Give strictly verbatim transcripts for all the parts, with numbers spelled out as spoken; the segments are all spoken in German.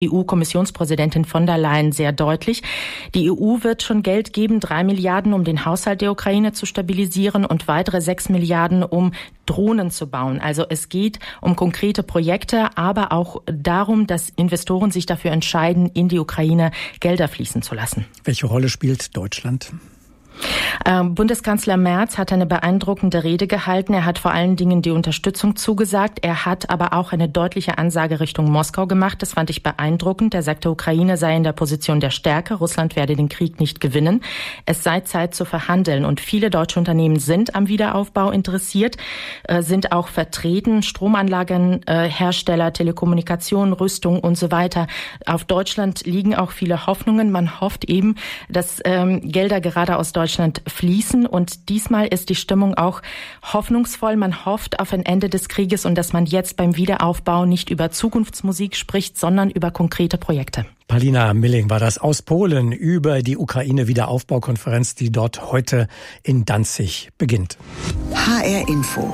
E U-Kommissionspräsidentin von der Leyen sehr deutlich. Die E U wird schon Geld geben, drei Milliarden, um den Haushalt der Ukraine zu stabilisieren und weitere sechs Milliarden, um Drohnen zu bauen. Also es geht um konkrete Projekte, aber auch darum, dass Investoren sich dafür entscheiden, in die Ukraine Gelder fließen zu lassen. Welche Rolle spielt Deutschland? Bundeskanzler Merz hat eine beeindruckende Rede gehalten. Er hat vor allen Dingen die Unterstützung zugesagt. Er hat aber auch eine deutliche Ansage Richtung Moskau gemacht. Das fand ich beeindruckend. Er sagte, Ukraine sei in der Position der Stärke. Russland werde den Krieg nicht gewinnen. Es sei Zeit zu verhandeln. Und viele deutsche Unternehmen sind am Wiederaufbau interessiert, sind auch vertreten. Stromanlagenhersteller, Telekommunikation, Rüstung und so weiter. Auf Deutschland liegen auch viele Hoffnungen. Man hofft eben, dass ähm, Gelder gerade aus Deutschland fließen. Und diesmal ist die Stimmung auch hoffnungsvoll. Man hofft auf ein Ende des Krieges und dass man jetzt beim Wiederaufbau nicht über Zukunftsmusik spricht, sondern über konkrete Projekte. Paulina Milling war das aus Polen über die Ukraine-Wiederaufbaukonferenz, die dort heute in Danzig beginnt. H R Info.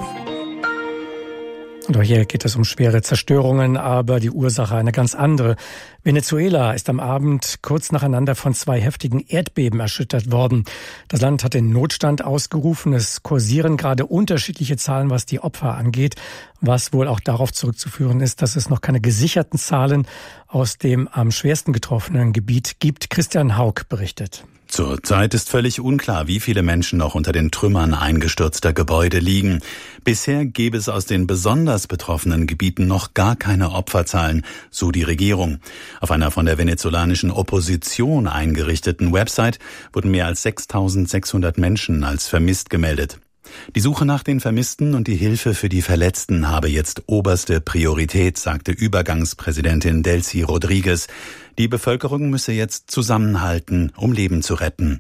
Und auch hier geht es um schwere Zerstörungen, aber die Ursache eine ganz andere. Venezuela ist am Abend kurz nacheinander von zwei heftigen Erdbeben erschüttert worden. Das Land hat den Notstand ausgerufen. Es kursieren gerade unterschiedliche Zahlen, was die Opfer angeht, was wohl auch darauf zurückzuführen ist, dass es noch keine gesicherten Zahlen aus dem am schwersten getroffenen Gebiet gibt. Christian Haug berichtet. Zurzeit ist völlig unklar, wie viele Menschen noch unter den Trümmern eingestürzter Gebäude liegen. Bisher gäbe es aus den besonders betroffenen Gebieten noch gar keine Opferzahlen, so die Regierung. Auf einer von der venezolanischen Opposition eingerichteten Website wurden mehr als sechstausendsechshundert Menschen als vermisst gemeldet. Die Suche nach den Vermissten und die Hilfe für die Verletzten habe jetzt oberste Priorität, sagte Übergangspräsidentin Delcy Rodriguez. Die Bevölkerung müsse jetzt zusammenhalten, um Leben zu retten.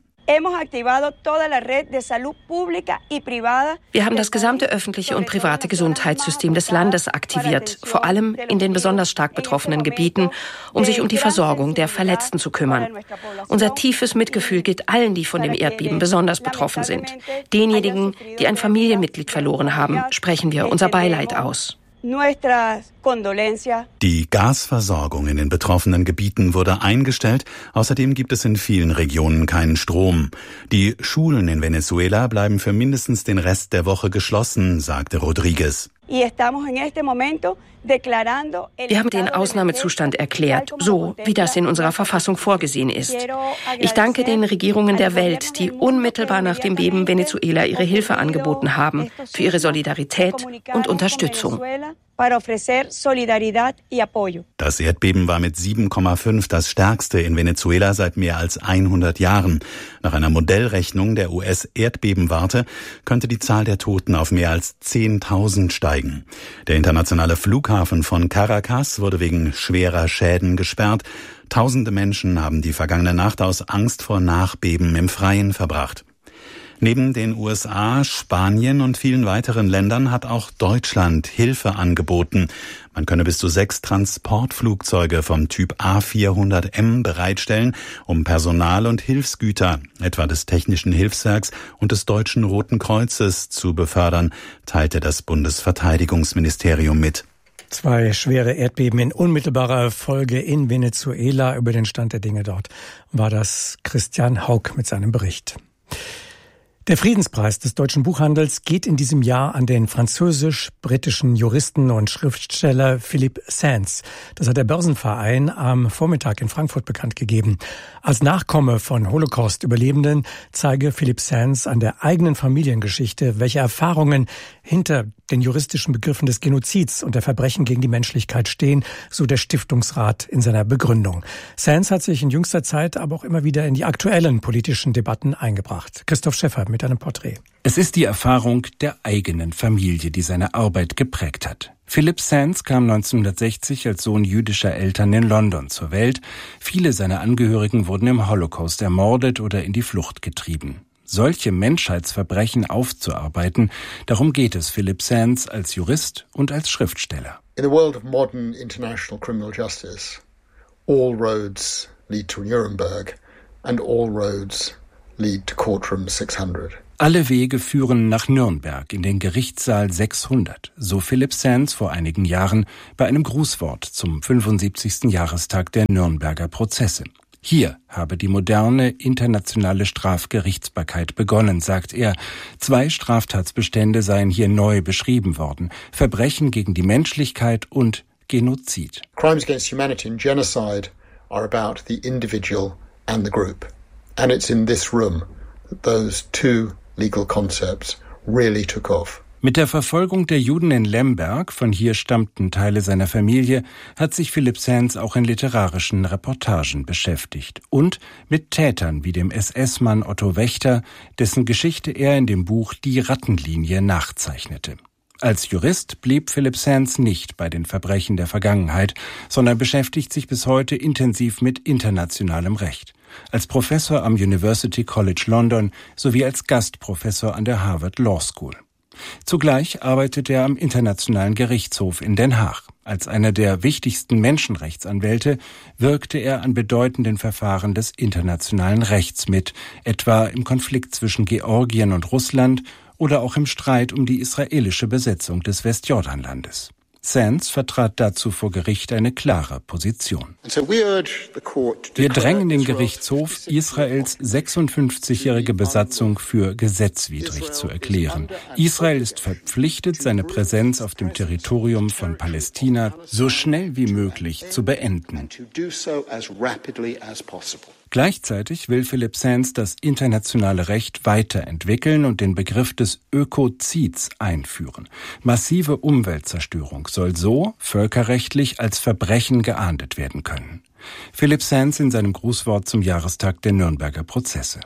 Wir haben das gesamte öffentliche und private Gesundheitssystem des Landes aktiviert, vor allem in den besonders stark betroffenen Gebieten, um sich um die Versorgung der Verletzten zu kümmern. Unser tiefes Mitgefühl gilt allen, die von dem Erdbeben besonders betroffen sind. Denjenigen, die ein Familienmitglied verloren haben, sprechen wir unser Beileid aus. Die Gasversorgung in den betroffenen Gebieten wurde eingestellt. Außerdem gibt es in vielen Regionen keinen Strom. Die Schulen in Venezuela bleiben für mindestens den Rest der Woche geschlossen, sagte Rodriguez. Wir haben den Ausnahmezustand erklärt, so wie das in unserer Verfassung vorgesehen ist. Ich danke den Regierungen der Welt, die unmittelbar nach dem Beben Venezuela ihre Hilfe angeboten haben, für ihre Solidarität und Unterstützung. Das Erdbeben war mit sieben Komma fünf das stärkste in Venezuela seit mehr als hundert Jahren. Nach einer Modellrechnung der U S-Erdbebenwarte könnte die Zahl der Toten auf mehr als zehntausend steigen. Der internationale Flughafen von Caracas wurde wegen schwerer Schäden gesperrt. Tausende Menschen haben die vergangene Nacht aus Angst vor Nachbeben im Freien verbracht. Neben den U S A, Spanien und vielen weiteren Ländern hat auch Deutschland Hilfe angeboten. Man könne bis zu sechs Transportflugzeuge vom Typ A vierhundert M bereitstellen, um Personal und Hilfsgüter, etwa des Technischen Hilfswerks und des Deutschen Roten Kreuzes, zu befördern, teilte das Bundesverteidigungsministerium mit. Zwei schwere Erdbeben in unmittelbarer Folge in Venezuela. Über den Stand der Dinge dort war das Christian Haug mit seinem Bericht. Der Friedenspreis des deutschen Buchhandels geht in diesem Jahr an den französisch-britischen Juristen und Schriftsteller Philippe Sands. Das hat der Börsenverein am Vormittag in Frankfurt bekannt gegeben. Als Nachkomme von Holocaust-Überlebenden zeige Philippe Sands an der eigenen Familiengeschichte, welche Erfahrungen hinter den juristischen Begriffen des Genozids und der Verbrechen gegen die Menschlichkeit stehen, so der Stiftungsrat in seiner Begründung. Sands hat sich in jüngster Zeit aber auch immer wieder in die aktuellen politischen Debatten eingebracht. Christoph Schäffer mit einem Porträt. Es ist die Erfahrung der eigenen Familie, die seine Arbeit geprägt hat. Philippe Sands kam neunzehnhundertsechzig als Sohn jüdischer Eltern in London zur Welt. Viele seiner Angehörigen wurden im Holocaust ermordet oder in die Flucht getrieben. Solche Menschheitsverbrechen aufzuarbeiten, darum geht es Philippe Sands als Jurist und als Schriftsteller. In the world of modern international criminal justice, all roads lead to Nuremberg and all roads lead to Courtroom six hundred. Alle Wege führen nach Nürnberg in den Gerichtssaal sechshundert, so Philipp Sands vor einigen Jahren bei einem Grußwort zum fünfundsiebzigsten Jahrestag der Nürnberger Prozesse. Hier habe die moderne internationale Strafgerichtsbarkeit begonnen, sagt er. Zwei Straftatsbestände seien hier neu beschrieben worden: Verbrechen gegen die Menschlichkeit und Genozid. Crimes against humanity and genocide are about the individual and the group. And it's in this room that those two legal concepts really took off. Mit der Verfolgung der Juden in Lemberg, von hier stammten Teile seiner Familie, hat sich Philipp Sands auch in literarischen Reportagen beschäftigt. Und mit Tätern wie dem S S-Mann Otto Wächter, dessen Geschichte er in dem Buch Die Rattenlinie nachzeichnete. Als Jurist blieb Philipp Sands nicht bei den Verbrechen der Vergangenheit, sondern beschäftigt sich bis heute intensiv mit internationalem Recht. Als Professor am University College London sowie als Gastprofessor an der Harvard Law School. Zugleich arbeitet er am Internationalen Gerichtshof in Den Haag. Als einer der wichtigsten Menschenrechtsanwälte wirkte er an bedeutenden Verfahren des internationalen Rechts mit, etwa im Konflikt zwischen Georgien und Russland oder auch im Streit um die israelische Besetzung des Westjordanlandes. Sands vertrat dazu vor Gericht eine klare Position. Wir drängen den Gerichtshof, Israels sechsundfünfzigjährige Besatzung für gesetzwidrig zu erklären. Israel ist verpflichtet, seine Präsenz auf dem Territorium von Palästina so schnell wie möglich zu beenden. Gleichzeitig will Philipp Sands das internationale Recht weiterentwickeln und den Begriff des Ökozids einführen. Massive Umweltzerstörung soll so völkerrechtlich als Verbrechen geahndet werden können. Philipp Sands in seinem Grußwort zum Jahrestag der Nürnberger Prozesse.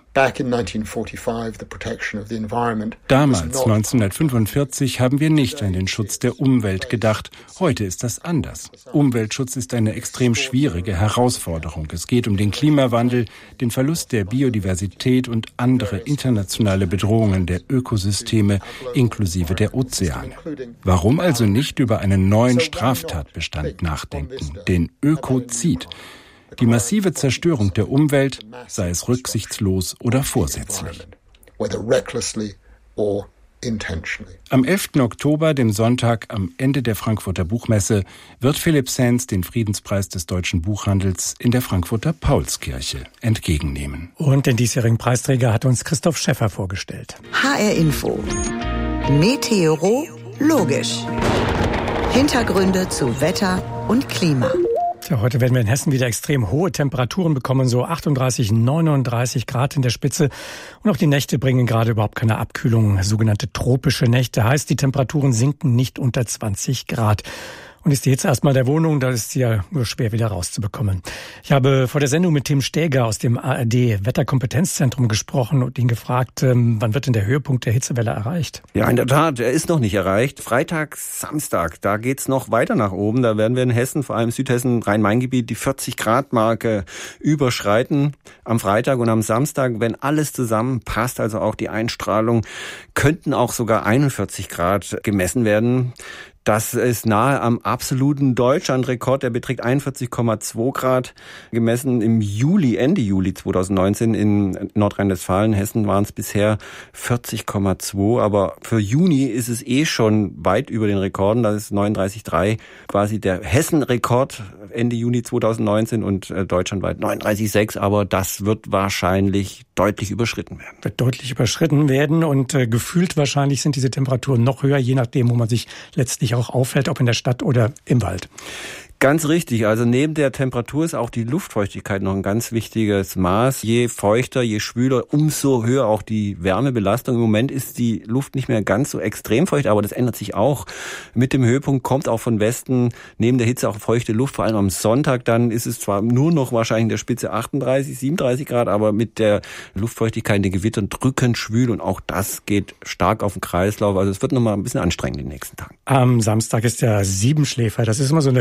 Damals, neunzehnhundertfünfundvierzig, haben wir nicht an den Schutz der Umwelt gedacht. Heute ist das anders. Umweltschutz ist eine extrem schwierige Herausforderung. Es geht um den Klimawandel, den Verlust der Biodiversität und andere internationale Bedrohungen der Ökosysteme inklusive der Ozeane. Warum also nicht über einen neuen Straftatbestand nachdenken, den Ökozid? Die massive Zerstörung der Umwelt, sei es rücksichtslos oder vorsätzlich. Am elften Oktober, dem Sonntag am Ende der Frankfurter Buchmesse, wird Philipp Sands den Friedenspreis des deutschen Buchhandels in der Frankfurter Paulskirche entgegennehmen. Und den diesjährigen Preisträger hat uns Christoph Schäffer vorgestellt. H R Info. Meteorologisch. Hintergründe zu Wetter und Klima. Tja, heute werden wir in Hessen wieder extrem hohe Temperaturen bekommen, so achtunddreißig, neununddreißig Grad in der Spitze. Und auch die Nächte bringen gerade überhaupt keine Abkühlung. Sogenannte tropische Nächte heißt, die Temperaturen sinken nicht unter zwanzig Grad. Und ist die Hitze erstmal der Wohnung, da ist sie ja nur schwer wieder rauszubekommen. Ich habe vor der Sendung mit Tim Stäger aus dem A R D-Wetterkompetenzzentrum gesprochen und ihn gefragt, wann wird denn der Höhepunkt der Hitzewelle erreicht? Ja, in der Tat, er ist noch nicht erreicht. Freitag, Samstag, da geht's noch weiter nach oben. Da werden wir in Hessen, vor allem Südhessen, Rhein-Main-Gebiet, die vierzig Grad Marke überschreiten. Am Freitag und am Samstag, wenn alles zusammenpasst, also auch die Einstrahlung, könnten auch sogar einundvierzig Grad gemessen werden. Das ist nahe am absoluten Deutschlandrekord. Der beträgt einundvierzig Komma zwei Grad. Gemessen im Juli, Ende Juli zweitausendneunzehn in Nordrhein-Westfalen. Hessen waren es bisher vierzig Komma zwei. Aber für Juni ist es eh schon weit über den Rekorden. Das ist neununddreißig Komma drei. Quasi der Hessen-Rekord Ende Juni zweitausendneunzehn und deutschlandweit neununddreißig Komma sechs. Aber das wird wahrscheinlich deutlich überschritten werden. Wird deutlich überschritten werden und äh, gefühlt wahrscheinlich sind diese Temperaturen noch höher, je nachdem, wo man sich letztlich auch aufhält, ob in der Stadt oder im Wald. Ganz richtig. Also neben der Temperatur ist auch die Luftfeuchtigkeit noch ein ganz wichtiges Maß. Je feuchter, je schwüler, umso höher auch die Wärmebelastung. Im Moment ist die Luft nicht mehr ganz so extrem feucht, aber das ändert sich auch. Mit dem Höhepunkt kommt auch von Westen neben der Hitze auch feuchte Luft. Vor allem am Sonntag dann ist es zwar nur noch wahrscheinlich in der Spitze achtunddreißig, siebenunddreißig Grad, aber mit der Luftfeuchtigkeit in den Gewittern drückend schwül und auch das geht stark auf den Kreislauf. Also es wird nochmal ein bisschen anstrengend in den nächsten Tagen. Am Samstag ist der Siebenschläfer. Das ist immer so eine Weg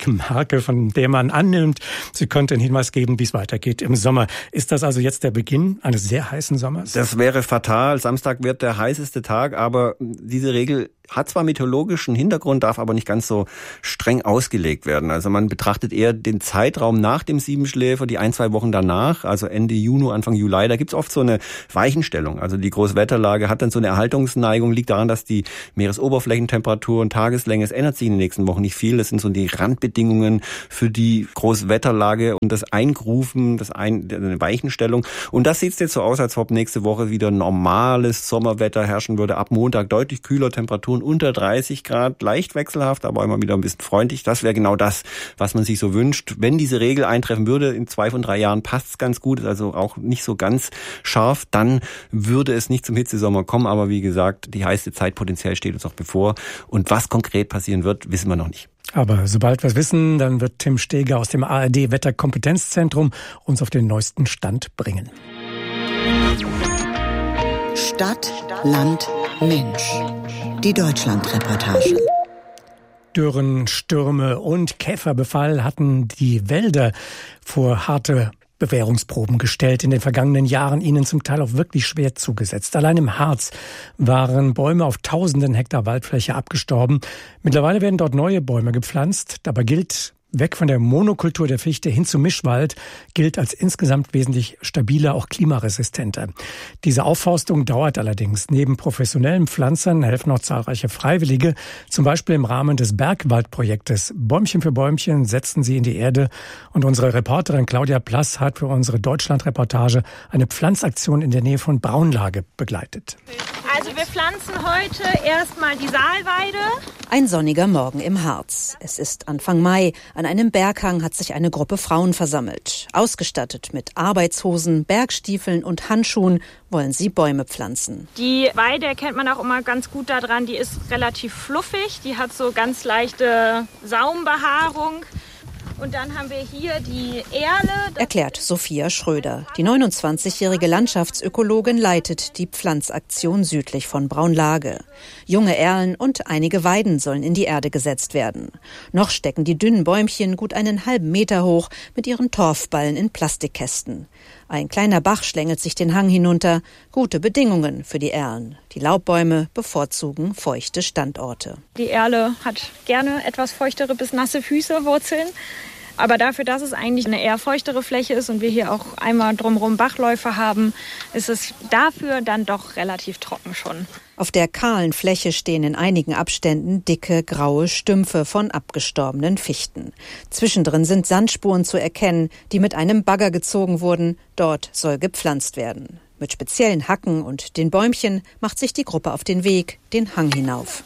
Marke, von der man annimmt, sie könnte einen Hinweis geben, wie es weitergeht im Sommer. Ist das also jetzt der Beginn eines sehr heißen Sommers? Das wäre fatal. Samstag wird der heißeste Tag, aber diese Regel hat zwar meteorologischen Hintergrund, darf aber nicht ganz so streng ausgelegt werden. Also man betrachtet eher den Zeitraum nach dem Siebenschläfer, die ein, zwei Wochen danach, also Ende Juni, Anfang Juli. Da gibt's oft so eine Weichenstellung. Also die Großwetterlage hat dann so eine Erhaltungsneigung, liegt daran, dass die Meeresoberflächentemperatur und Tageslänge, es ändert sich in den nächsten Wochen nicht viel. Das sind so die Randbedingungen für die Großwetterlage und das Eingrufen, das Ein, eine Weichenstellung. Und das sieht jetzt so aus, als ob nächste Woche wieder normales Sommerwetter herrschen würde. Ab Montag deutlich kühler Temperaturen unter dreißig Grad, leicht wechselhaft, aber immer wieder ein bisschen freundlich. Das wäre genau das, was man sich so wünscht. Wenn diese Regel eintreffen würde, in zwei von drei Jahren passt es ganz gut, ist also auch nicht so ganz scharf, dann würde es nicht zum Hitzesommer kommen. Aber wie gesagt, die heiße Zeit potenziell steht uns auch bevor. Und was konkret passieren wird, wissen wir noch nicht. Aber sobald wir es wissen, dann wird Tim Steger aus dem A R D Wetterkompetenzzentrum uns auf den neuesten Stand bringen. Stadt, Land, Mensch. Die Deutschlandreportage. Dürren, Stürme und Käferbefall hatten die Wälder vor harte Bewährungsproben gestellt, in den vergangenen Jahren ihnen zum Teil auch wirklich schwer zugesetzt. Allein im Harz waren Bäume auf tausenden Hektar Waldfläche abgestorben. Mittlerweile werden dort neue Bäume gepflanzt. Dabei gilt, weg von der Monokultur der Fichte hin zu Mischwald gilt als insgesamt wesentlich stabiler, auch klimaresistenter. Diese Aufforstung dauert allerdings. Neben professionellen Pflanzern helfen auch zahlreiche Freiwillige, zum Beispiel im Rahmen des Bergwaldprojektes. Bäumchen für Bäumchen setzen sie in die Erde. Und unsere Reporterin Claudia Plass hat für unsere Deutschlandreportage eine Pflanzaktion in der Nähe von Braunlage begleitet. Also wir pflanzen heute erstmal die Saalweide. Ein sonniger Morgen im Harz. Es ist Anfang Mai. An einem Berghang hat sich eine Gruppe Frauen versammelt. Ausgestattet mit Arbeitshosen, Bergstiefeln und Handschuhen wollen sie Bäume pflanzen. Die Weide erkennt man auch immer ganz gut daran, die ist relativ fluffig, die hat so ganz leichte Saumbehaarung. Und dann haben wir hier die Erle. Erklärt Sophia Schröder. Die neunundzwanzigjährige Landschaftsökologin leitet die Pflanzaktion südlich von Braunlage. Junge Erlen und einige Weiden sollen in die Erde gesetzt werden. Noch stecken die dünnen Bäumchen gut einen halben Meter hoch mit ihren Torfballen in Plastikkästen. Ein kleiner Bach schlängelt sich den Hang hinunter. Gute Bedingungen für die Erlen. Die Laubbäume bevorzugen feuchte Standorte. Die Erle hat gerne etwas feuchtere bis nasse Füße, Wurzeln. Aber dafür, dass es eigentlich eine eher feuchtere Fläche ist und wir hier auch einmal drumherum Bachläufe haben, ist es dafür dann doch relativ trocken schon. Auf der kahlen Fläche stehen in einigen Abständen dicke, graue Stümpfe von abgestorbenen Fichten. Zwischendrin sind Sandspuren zu erkennen, die mit einem Bagger gezogen wurden. Dort soll gepflanzt werden. Mit speziellen Hacken und den Bäumchen macht sich die Gruppe auf den Weg, den Hang hinauf.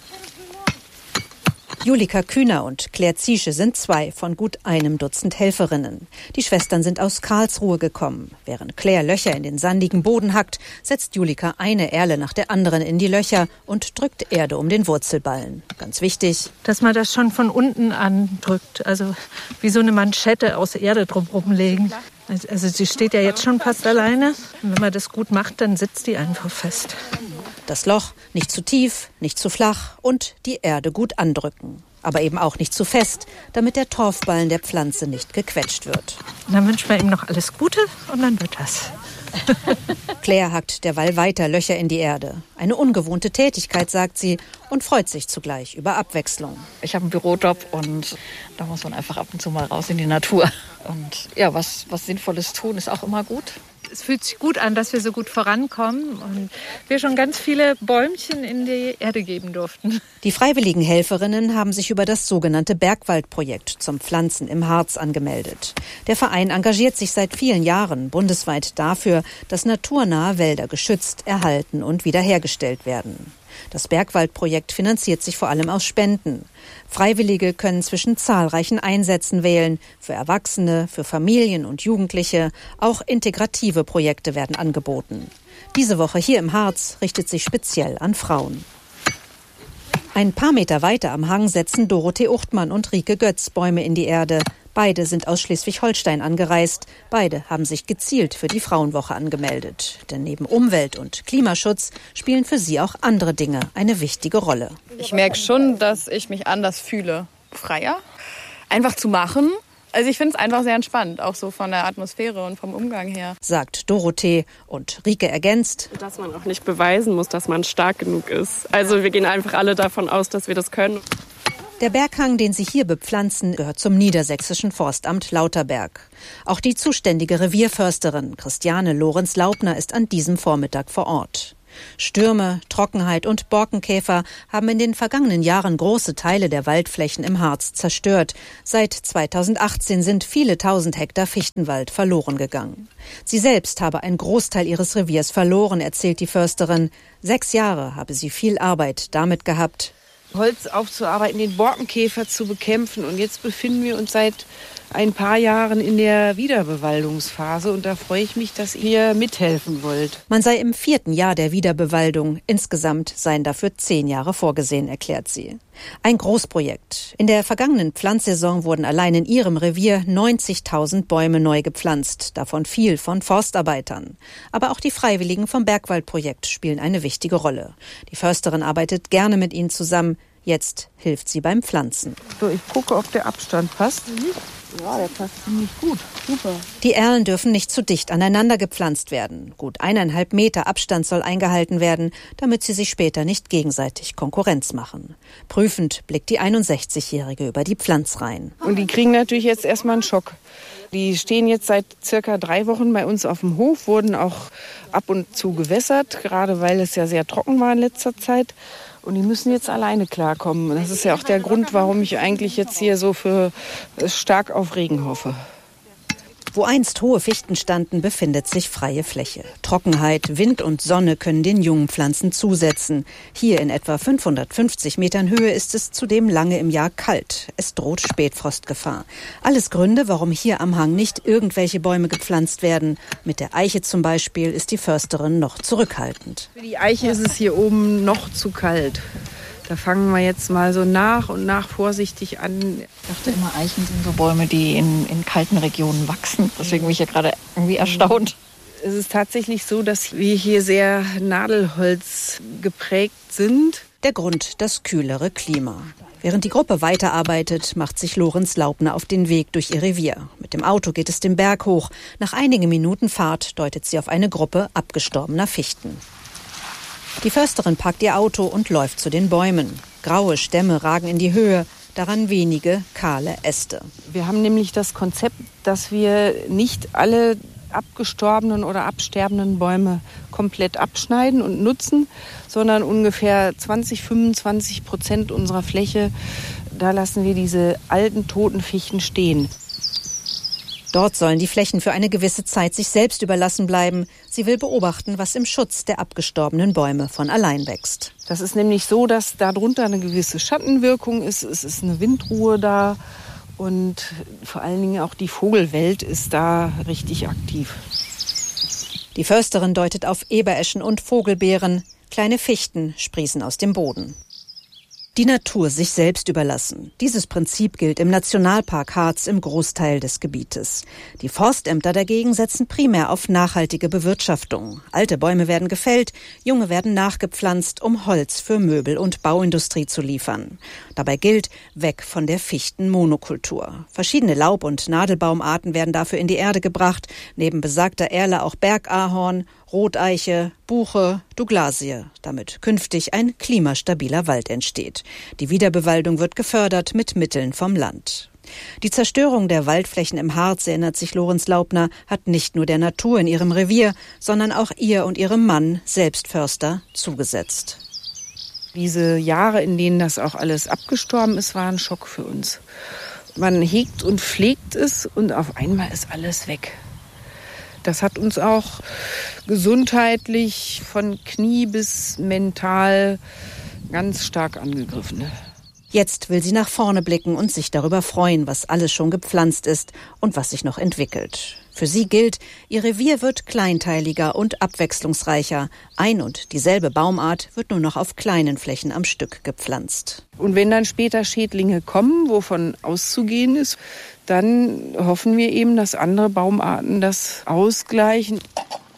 Julika Kühner und Claire Ziesche sind zwei von gut einem Dutzend Helferinnen. Die Schwestern sind aus Karlsruhe gekommen. Während Claire Löcher in den sandigen Boden hackt, setzt Julika eine Erle nach der anderen in die Löcher und drückt Erde um den Wurzelballen. Ganz wichtig, dass man das schon von unten andrückt, also wie so eine Manschette aus Erde drumherum legen. Also sie steht ja jetzt schon fast alleine. Und wenn man das gut macht, dann sitzt die einfach fest. Das Loch nicht zu tief, nicht zu flach und die Erde gut andrücken. Aber eben auch nicht zu fest, damit der Torfballen der Pflanze nicht gequetscht wird. Und dann wünschen wir ihm noch alles Gute und dann wird das. Claire hackt derweil weiter Löcher in die Erde. Eine ungewohnte Tätigkeit, sagt sie, und freut sich zugleich über Abwechslung. Ich habe einen Bürojob und da muss man einfach ab und zu mal raus in die Natur. Und ja, was, was Sinnvolles tun ist auch immer gut. Es fühlt sich gut an, dass wir so gut vorankommen und wir schon ganz viele Bäumchen in die Erde geben durften. Die freiwilligen Helferinnen haben sich über das sogenannte Bergwaldprojekt zum Pflanzen im Harz angemeldet. Der Verein engagiert sich seit vielen Jahren bundesweit dafür, dass naturnahe Wälder geschützt, erhalten und wiederhergestellt werden. Das Bergwaldprojekt finanziert sich vor allem aus Spenden. Freiwillige können zwischen zahlreichen Einsätzen wählen. Für Erwachsene, für Familien und Jugendliche. Auch integrative Projekte werden angeboten. Diese Woche hier im Harz richtet sich speziell an Frauen. Ein paar Meter weiter am Hang setzen Dorothee Uchtmann und Rike Götz Bäume in die Erde. Beide sind aus Schleswig-Holstein angereist. Beide haben sich gezielt für die Frauenwoche angemeldet. Denn neben Umwelt- und Klimaschutz spielen für sie auch andere Dinge eine wichtige Rolle. Ich merke schon, dass ich mich anders fühle. Freier. einfach zu machen. Also ich finde es einfach sehr entspannt, auch so von der Atmosphäre und vom Umgang her. Sagt Dorothee und Rike ergänzt. Dass man auch nicht beweisen muss, dass man stark genug ist. Also wir gehen einfach alle davon aus, dass wir das können. Der Berghang, den sie hier bepflanzen, gehört zum niedersächsischen Forstamt Lauterberg. Auch die zuständige Revierförsterin Christiane Lorenz-Laubner ist an diesem Vormittag vor Ort. Stürme, Trockenheit und Borkenkäfer haben in den vergangenen Jahren große Teile der Waldflächen im Harz zerstört. Seit zweitausendachtzehn sind viele tausend Hektar Fichtenwald verloren gegangen. Sie selbst habe einen Großteil ihres Reviers verloren, erzählt die Försterin. Sechs Jahre habe sie viel Arbeit damit gehabt, Holz aufzuarbeiten, den Borkenkäfer zu bekämpfen. Und jetzt befinden wir uns seit ein paar Jahren in der Wiederbewaldungsphase. Und da freue ich mich, dass ihr mithelfen wollt. Man sei im vierten Jahr der Wiederbewaldung. Insgesamt seien dafür zehn Jahre vorgesehen, erklärt sie. Ein Großprojekt. In der vergangenen Pflanzsaison wurden allein in ihrem Revier neunzigtausend Bäume neu gepflanzt. Davon viel von Forstarbeitern. Aber auch die Freiwilligen vom Bergwaldprojekt spielen eine wichtige Rolle. Die Försterin arbeitet gerne mit ihnen zusammen. Jetzt hilft sie beim Pflanzen. So, ich gucke, ob der Abstand passt. Ja, der passt ziemlich gut. Super. Die Erlen dürfen nicht zu dicht aneinander gepflanzt werden. Gut eineinhalb Meter Abstand soll eingehalten werden, damit sie sich später nicht gegenseitig Konkurrenz machen. Prüfend blickt die einundsechzigjährige über die Pflanzreihen. Und die kriegen natürlich jetzt erstmal einen Schock. Die stehen jetzt seit circa drei Wochen bei uns auf dem Hof, wurden auch ab und zu gewässert, gerade weil es ja sehr trocken war in letzter Zeit. Und die müssen jetzt alleine klarkommen. Und das ist ja auch der Grund, warum ich eigentlich jetzt hier so für stark auf Regen hoffe. Wo einst hohe Fichten standen, befindet sich freie Fläche. Trockenheit, Wind und Sonne können den jungen Pflanzen zusetzen. Hier in etwa fünfhundertfünfzig Metern Höhe ist es zudem lange im Jahr kalt. Es droht Spätfrostgefahr. Alles Gründe, warum hier am Hang nicht irgendwelche Bäume gepflanzt werden. Mit der Eiche zum Beispiel ist die Försterin noch zurückhaltend. Für die Eiche ist es hier oben noch zu kalt. Da fangen wir jetzt mal so nach und nach vorsichtig an. Ich dachte immer, Eichen sind so Bäume, die in, in kalten Regionen wachsen. Deswegen bin ich ja gerade irgendwie erstaunt. Es ist tatsächlich so, dass wir hier sehr Nadelholz geprägt sind. Der Grund, das kühlere Klima. Während die Gruppe weiterarbeitet, macht sich Lorenz-Laubner auf den Weg durch ihr Revier. Mit dem Auto geht es den Berg hoch. Nach einigen Minuten Fahrt deutet sie auf eine Gruppe abgestorbener Fichten. Die Försterin packt ihr Auto und läuft zu den Bäumen. Graue Stämme ragen in die Höhe, daran wenige kahle Äste. Wir haben nämlich das Konzept, dass wir nicht alle abgestorbenen oder absterbenden Bäume komplett abschneiden und nutzen, sondern ungefähr zwanzig, fünfundzwanzig Prozent unserer Fläche, da lassen wir diese alten, toten Fichten stehen. Dort sollen die Flächen für eine gewisse Zeit sich selbst überlassen bleiben. Sie will beobachten, was im Schutz der abgestorbenen Bäume von allein wächst. Das ist nämlich so, dass darunter eine gewisse Schattenwirkung ist. Es ist eine Windruhe da und vor allen Dingen auch die Vogelwelt ist da richtig aktiv. Die Försterin deutet auf Ebereschen und Vogelbeeren. Kleine Fichten sprießen aus dem Boden. Die Natur sich selbst überlassen. Dieses Prinzip gilt im Nationalpark Harz im Großteil des Gebietes. Die Forstämter dagegen setzen primär auf nachhaltige Bewirtschaftung. Alte Bäume werden gefällt, junge werden nachgepflanzt, um Holz für Möbel- und Bauindustrie zu liefern. Dabei gilt, weg von der Fichtenmonokultur. Verschiedene Laub- und Nadelbaumarten werden dafür in die Erde gebracht, neben besagter Erle auch Bergahorn, Roteiche, Buche, Douglasie, damit künftig ein klimastabiler Wald entsteht. Die Wiederbewaldung wird gefördert mit Mitteln vom Land. Die Zerstörung der Waldflächen im Harz, erinnert sich Lorenz-Laubner, hat nicht nur der Natur in ihrem Revier, sondern auch ihr und ihrem Mann, selbst Förster, zugesetzt. Diese Jahre, in denen das auch alles abgestorben ist, waren ein Schock für uns. Man hegt und pflegt es und auf einmal ist alles weg. Das hat uns auch gesundheitlich von Knie bis mental ganz stark angegriffen. Jetzt will sie nach vorne blicken und sich darüber freuen, was alles schon gepflanzt ist und was sich noch entwickelt. Für sie gilt, ihr Revier wird kleinteiliger und abwechslungsreicher. Ein und dieselbe Baumart wird nur noch auf kleinen Flächen am Stück gepflanzt. Und wenn dann später Schädlinge kommen, wovon auszugehen ist, dann hoffen wir eben, dass andere Baumarten das ausgleichen.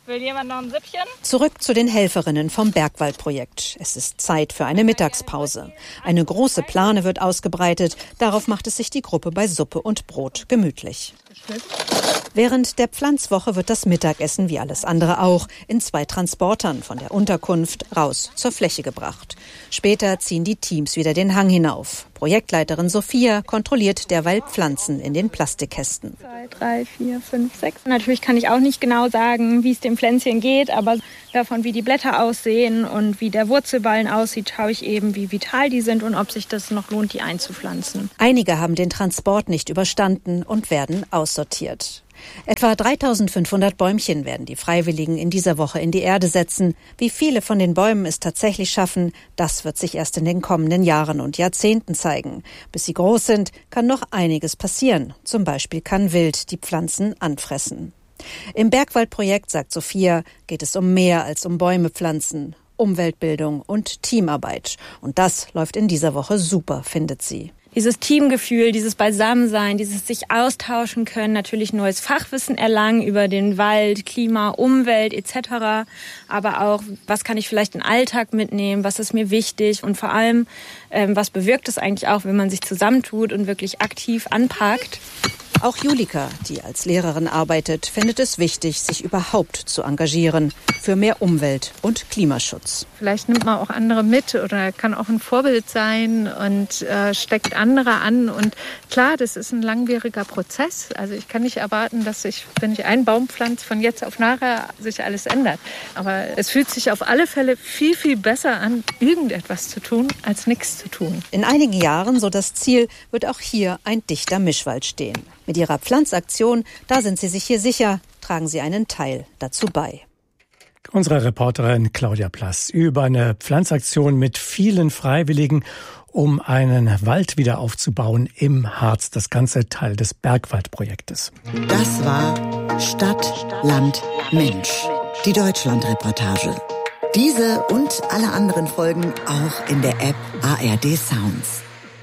Will jemand noch ein Süppchen? Zurück zu den Helferinnen vom Bergwaldprojekt. Es ist Zeit für eine Mittagspause. Eine große Plane wird ausgebreitet. Darauf macht es sich die Gruppe bei Suppe und Brot gemütlich. Während der Pflanzwoche wird das Mittagessen, wie alles andere auch, in zwei Transportern von der Unterkunft raus zur Fläche gebracht. Später ziehen die Teams wieder den Hang hinauf. Projektleiterin Sophia kontrolliert derweil Pflanzen in den Plastikkästen. Zwei, drei, vier, fünf, sechs. Natürlich kann ich auch nicht genau sagen, wie es dem Pflänzchen geht, aber davon, wie die Blätter aussehen und wie der Wurzelballen aussieht, schaue ich eben, wie vital die sind und ob sich das noch lohnt, die einzupflanzen. Einige haben den Transport nicht überstanden und werden aussortiert. Etwa dreitausendfünfhundert Bäumchen werden die Freiwilligen in dieser Woche in die Erde setzen. Wie viele von den Bäumen es tatsächlich schaffen, das wird sich erst in den kommenden Jahren und Jahrzehnten zeigen. Bis sie groß sind, kann noch einiges passieren. Zum Beispiel kann Wild die Pflanzen anfressen. Im Bergwaldprojekt, sagt Sophia, geht es um mehr als um Bäume pflanzen. Umweltbildung und Teamarbeit. Und das läuft in dieser Woche super, findet sie. Dieses Teamgefühl, dieses Beisammensein, dieses sich austauschen können, natürlich neues Fachwissen erlangen über den Wald, Klima, Umwelt et cetera. Aber auch, was kann ich vielleicht in den Alltag mitnehmen, was ist mir wichtig und vor allem, ähm, was bewirkt es eigentlich auch, wenn man sich zusammentut und wirklich aktiv anpackt. Auch Julika, die als Lehrerin arbeitet, findet es wichtig, sich überhaupt zu engagieren für mehr Umwelt- und Klimaschutz. Vielleicht nimmt man auch andere mit oder kann auch ein Vorbild sein und äh, steckt andere an. Und klar, das ist ein langwieriger Prozess. Also ich kann nicht erwarten, dass sich, wenn ich einen Baum pflanze, von jetzt auf nachher sich alles ändert. Aber es fühlt sich auf alle Fälle viel, viel besser an, irgendetwas zu tun, als nichts zu tun. In einigen Jahren, so das Ziel, wird auch hier ein dichter Mischwald stehen. Mit ihrer Pflanzaktion, da sind sie sich hier sicher, tragen sie einen Teil dazu bei. Unsere Reporterin Claudia Plass über eine Pflanzaktion mit vielen Freiwilligen, um einen Wald wieder aufzubauen im Harz. Das Ganze Teil des Bergwaldprojektes. Das war Stadt, Land, Mensch. Die Deutschlandreportage. Diese und alle anderen Folgen auch in der App A R D Sounds.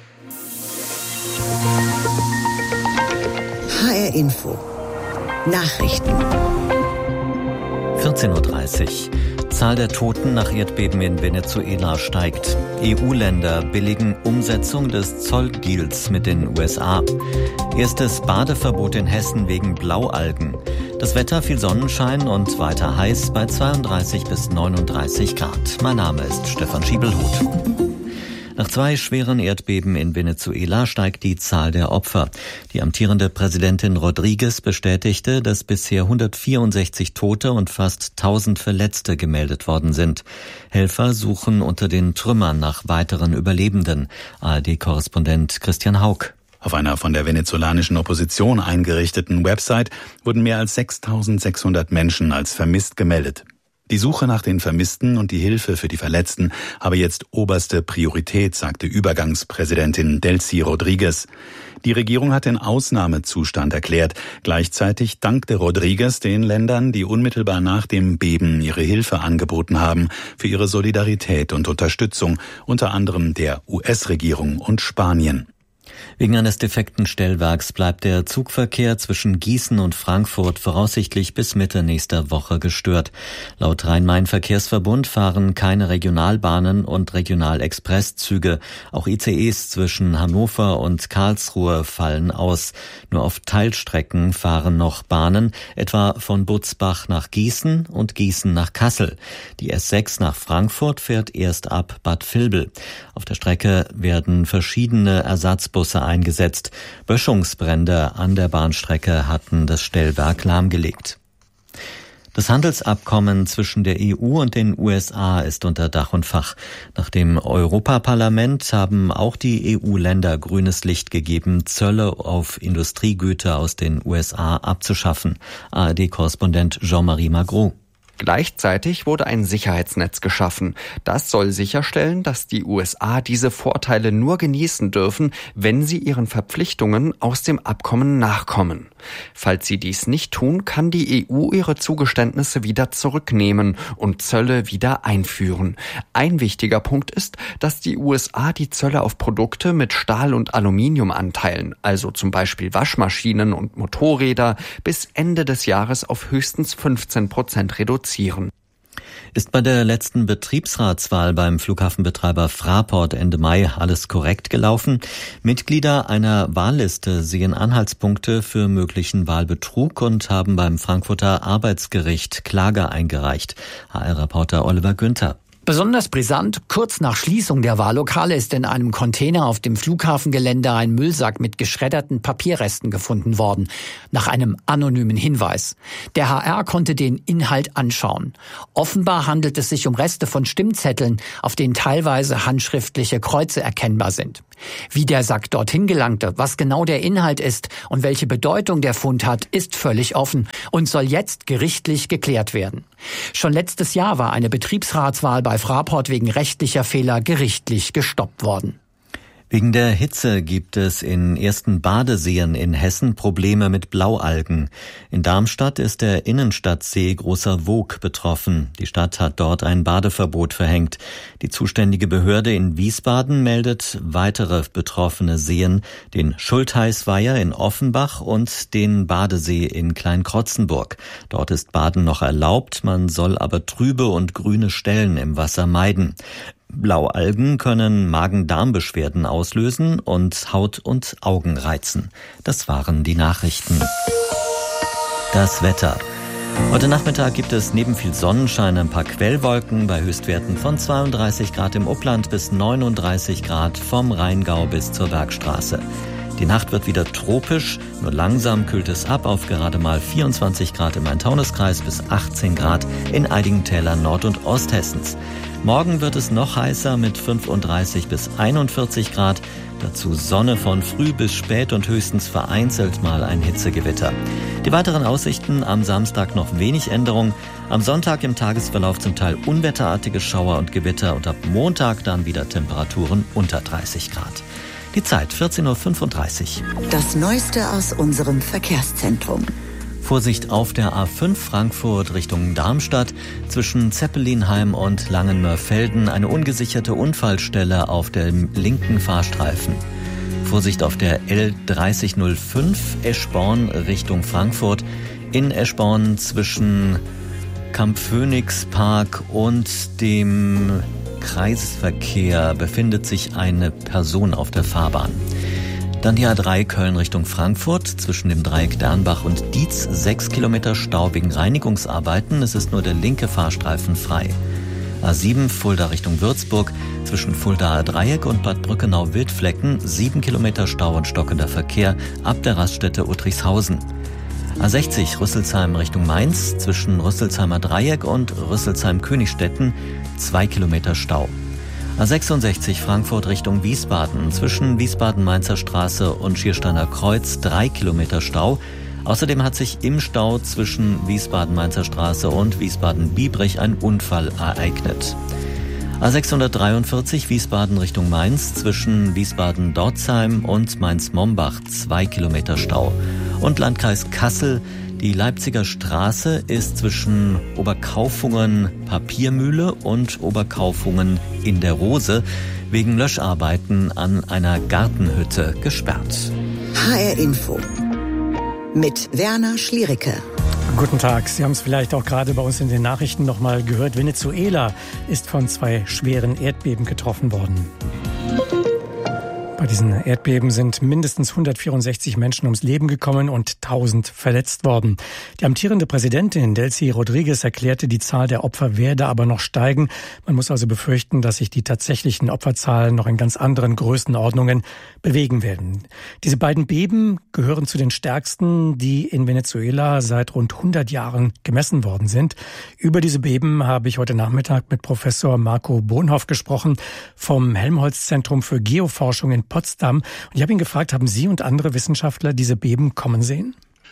H R Info. Nachrichten. vierzehn Uhr dreißig. Zahl der Toten nach Erdbeben in Venezuela steigt. E U-Länder billigen Umsetzung des Zolldeals mit den U S A. Erstes Badeverbot in Hessen wegen Blaualgen. Das Wetter, viel Sonnenschein und weiter heiß bei zweiunddreißig bis neununddreißig Grad. Mein Name ist Stefan Schiebelhuth. Nach zwei schweren Erdbeben in Venezuela steigt die Zahl der Opfer. Die amtierende Präsidentin Rodriguez bestätigte, dass bisher hundertvierundsechzig Tote und fast tausend Verletzte gemeldet worden sind. Helfer suchen unter den Trümmern nach weiteren Überlebenden. A R D-Korrespondent Christian Haug. Auf einer von der venezolanischen Opposition eingerichteten Website wurden mehr als sechstausendsechshundert Menschen als vermisst gemeldet. Die Suche nach den Vermissten und die Hilfe für die Verletzten habe jetzt oberste Priorität, sagte Übergangspräsidentin Delcy Rodriguez. Die Regierung hat den Ausnahmezustand erklärt. Gleichzeitig dankte Rodriguez den Ländern, die unmittelbar nach dem Beben ihre Hilfe angeboten haben, für ihre Solidarität und Unterstützung, unter anderem der U S-Regierung und Spanien. Wegen eines defekten Stellwerks bleibt der Zugverkehr zwischen Gießen und Frankfurt voraussichtlich bis Mitte nächster Woche gestört. Laut Rhein-Main-Verkehrsverbund fahren keine Regionalbahnen und Regionalexpresszüge. Auch I C Es zwischen Hannover und Karlsruhe fallen aus. Nur auf Teilstrecken fahren noch Bahnen, etwa von Butzbach nach Gießen und Gießen nach Kassel. Die S sechs nach Frankfurt fährt erst ab Bad Vilbel. Auf der Strecke werden verschiedene Ersatzbusse eingesetzt. Böschungsbrände an der Bahnstrecke hatten das Stellwerk lahmgelegt. Das Handelsabkommen zwischen der E U und den U S A ist unter Dach und Fach. Nach dem Europaparlament haben auch die E U-Länder grünes Licht gegeben, Zölle auf Industriegüter aus den U S A abzuschaffen. A R D-Korrespondent Jean-Marie Magro. Gleichzeitig wurde ein Sicherheitsnetz geschaffen. Das soll sicherstellen, dass die U S A diese Vorteile nur genießen dürfen, wenn sie ihren Verpflichtungen aus dem Abkommen nachkommen. Falls sie dies nicht tun, kann die E U ihre Zugeständnisse wieder zurücknehmen und Zölle wieder einführen. Ein wichtiger Punkt ist, dass die U S A die Zölle auf Produkte mit Stahl- und Aluminiumanteilen, also zum Beispiel Waschmaschinen und Motorräder, bis Ende des Jahres auf höchstens fünfzehn Prozent reduzieren. Ist bei der letzten Betriebsratswahl beim Flughafenbetreiber Fraport Ende Mai alles korrekt gelaufen? Mitglieder einer Wahlliste sehen Anhaltspunkte für möglichen Wahlbetrug und haben beim Frankfurter Arbeitsgericht Klage eingereicht. H R-Reporter Oliver Günther. Besonders brisant, kurz nach Schließung der Wahllokale ist in einem Container auf dem Flughafengelände ein Müllsack mit geschredderten Papierresten gefunden worden, nach einem anonymen Hinweis. Der H R konnte den Inhalt anschauen. Offenbar handelt es sich um Reste von Stimmzetteln, auf denen teilweise handschriftliche Kreuze erkennbar sind. Wie der Sack dorthin gelangte, was genau der Inhalt ist und welche Bedeutung der Fund hat, ist völlig offen und soll jetzt gerichtlich geklärt werden. Schon letztes Jahr war eine Betriebsratswahl bei Fraport wegen rechtlicher Fehler gerichtlich gestoppt worden. Wegen der Hitze gibt es in ersten Badeseen in Hessen Probleme mit Blaualgen. In Darmstadt ist der Innenstadtsee Großer Woog betroffen. Die Stadt hat dort ein Badeverbot verhängt. Die zuständige Behörde in Wiesbaden meldet weitere betroffene Seen, den Schultheißweiher in Offenbach und den Badesee in Kleinkrotzenburg. Dort ist Baden noch erlaubt, man soll aber trübe und grüne Stellen im Wasser meiden. Blaualgen können Magen-Darm-Beschwerden auslösen und Haut und Augen reizen. Das waren die Nachrichten. Das Wetter. Heute Nachmittag gibt es neben viel Sonnenschein ein paar Quellwolken bei Höchstwerten von zweiunddreißig Grad im Upland bis neununddreißig Grad vom Rheingau bis zur Bergstraße. Die Nacht wird wieder tropisch, nur langsam kühlt es ab auf gerade mal vierundzwanzig Grad im Main-Taunus-Kreis bis achtzehn Grad in einigen Tälern Nord- und Osthessens. Morgen wird es noch heißer mit fünfunddreißig bis einundvierzig Grad. Dazu Sonne von früh bis spät und höchstens vereinzelt mal ein Hitzegewitter. Die weiteren Aussichten: am Samstag noch wenig Änderung. Am Sonntag im Tagesverlauf zum Teil unwetterartige Schauer und Gewitter und ab Montag dann wieder Temperaturen unter dreißig Grad. Die Zeit vierzehn Uhr fünfunddreißig. Das Neueste aus unserem Verkehrszentrum. Vorsicht auf der A fünf Frankfurt Richtung Darmstadt. Zwischen Zeppelinheim und Langenmörfelden eine ungesicherte Unfallstelle auf dem linken Fahrstreifen. Vorsicht auf der L dreißig null fünf Eschborn Richtung Frankfurt. In Eschborn zwischen Camp Phoenix Park und dem Kreisverkehr befindet sich eine Person auf der Fahrbahn. Dann die A drei Köln Richtung Frankfurt, zwischen dem Dreieck Dernbach und Dietz, sechs Kilometer Stau wegen Reinigungsarbeiten. Es ist nur der linke Fahrstreifen frei. A sieben Fulda Richtung Würzburg, zwischen Fuldaer Dreieck und Bad Brückenau-Wildflecken, sieben Kilometer Stau und stockender Verkehr ab der Raststätte Uttrichshausen. A sechzig Rüsselsheim Richtung Mainz, zwischen Rüsselsheimer Dreieck und Rüsselsheim-Königstetten, zwei Kilometer Stau. A sechsundsechzig Frankfurt Richtung Wiesbaden, zwischen Wiesbaden-Mainzer Straße und Schiersteiner Kreuz, drei Kilometer Stau. Außerdem hat sich im Stau zwischen Wiesbaden-Mainzer Straße und Wiesbaden-Biebrich ein Unfall ereignet. A sechshundertdreiundvierzig Wiesbaden Richtung Mainz, zwischen Wiesbaden-Dorzheim und Mainz-Mombach, zwei Kilometer Stau. Und Landkreis Kassel, die Leipziger Straße ist zwischen Oberkaufungen-Papiermühle und Oberkaufungen in der Rose wegen Löscharbeiten an einer Gartenhütte gesperrt. H R Info mit Werner Schliericke. Guten Tag. Sie haben es vielleicht auch gerade bei uns in den Nachrichten noch mal gehört. Venezuela ist von zwei schweren Erdbeben getroffen worden. Bei diesen Erdbeben sind mindestens hundertvierundsechzig Menschen ums Leben gekommen und tausend verletzt worden. Die amtierende Präsidentin Delcy Rodriguez erklärte, die Zahl der Opfer werde aber noch steigen. Man muss also befürchten, dass sich die tatsächlichen Opferzahlen noch in ganz anderen Größenordnungen bewegen werden. Diese beiden Beben gehören zu den stärksten, die in Venezuela seit rund hundert Jahren gemessen worden sind. Über diese Beben habe ich heute Nachmittag mit Professor Marco Bonhoff gesprochen vom Helmholtz-Zentrum für Geoforschung in Potsdam. Und ich habe ihn gefragt, haben Sie und andere Wissenschaftler diese Beben kommen sehen?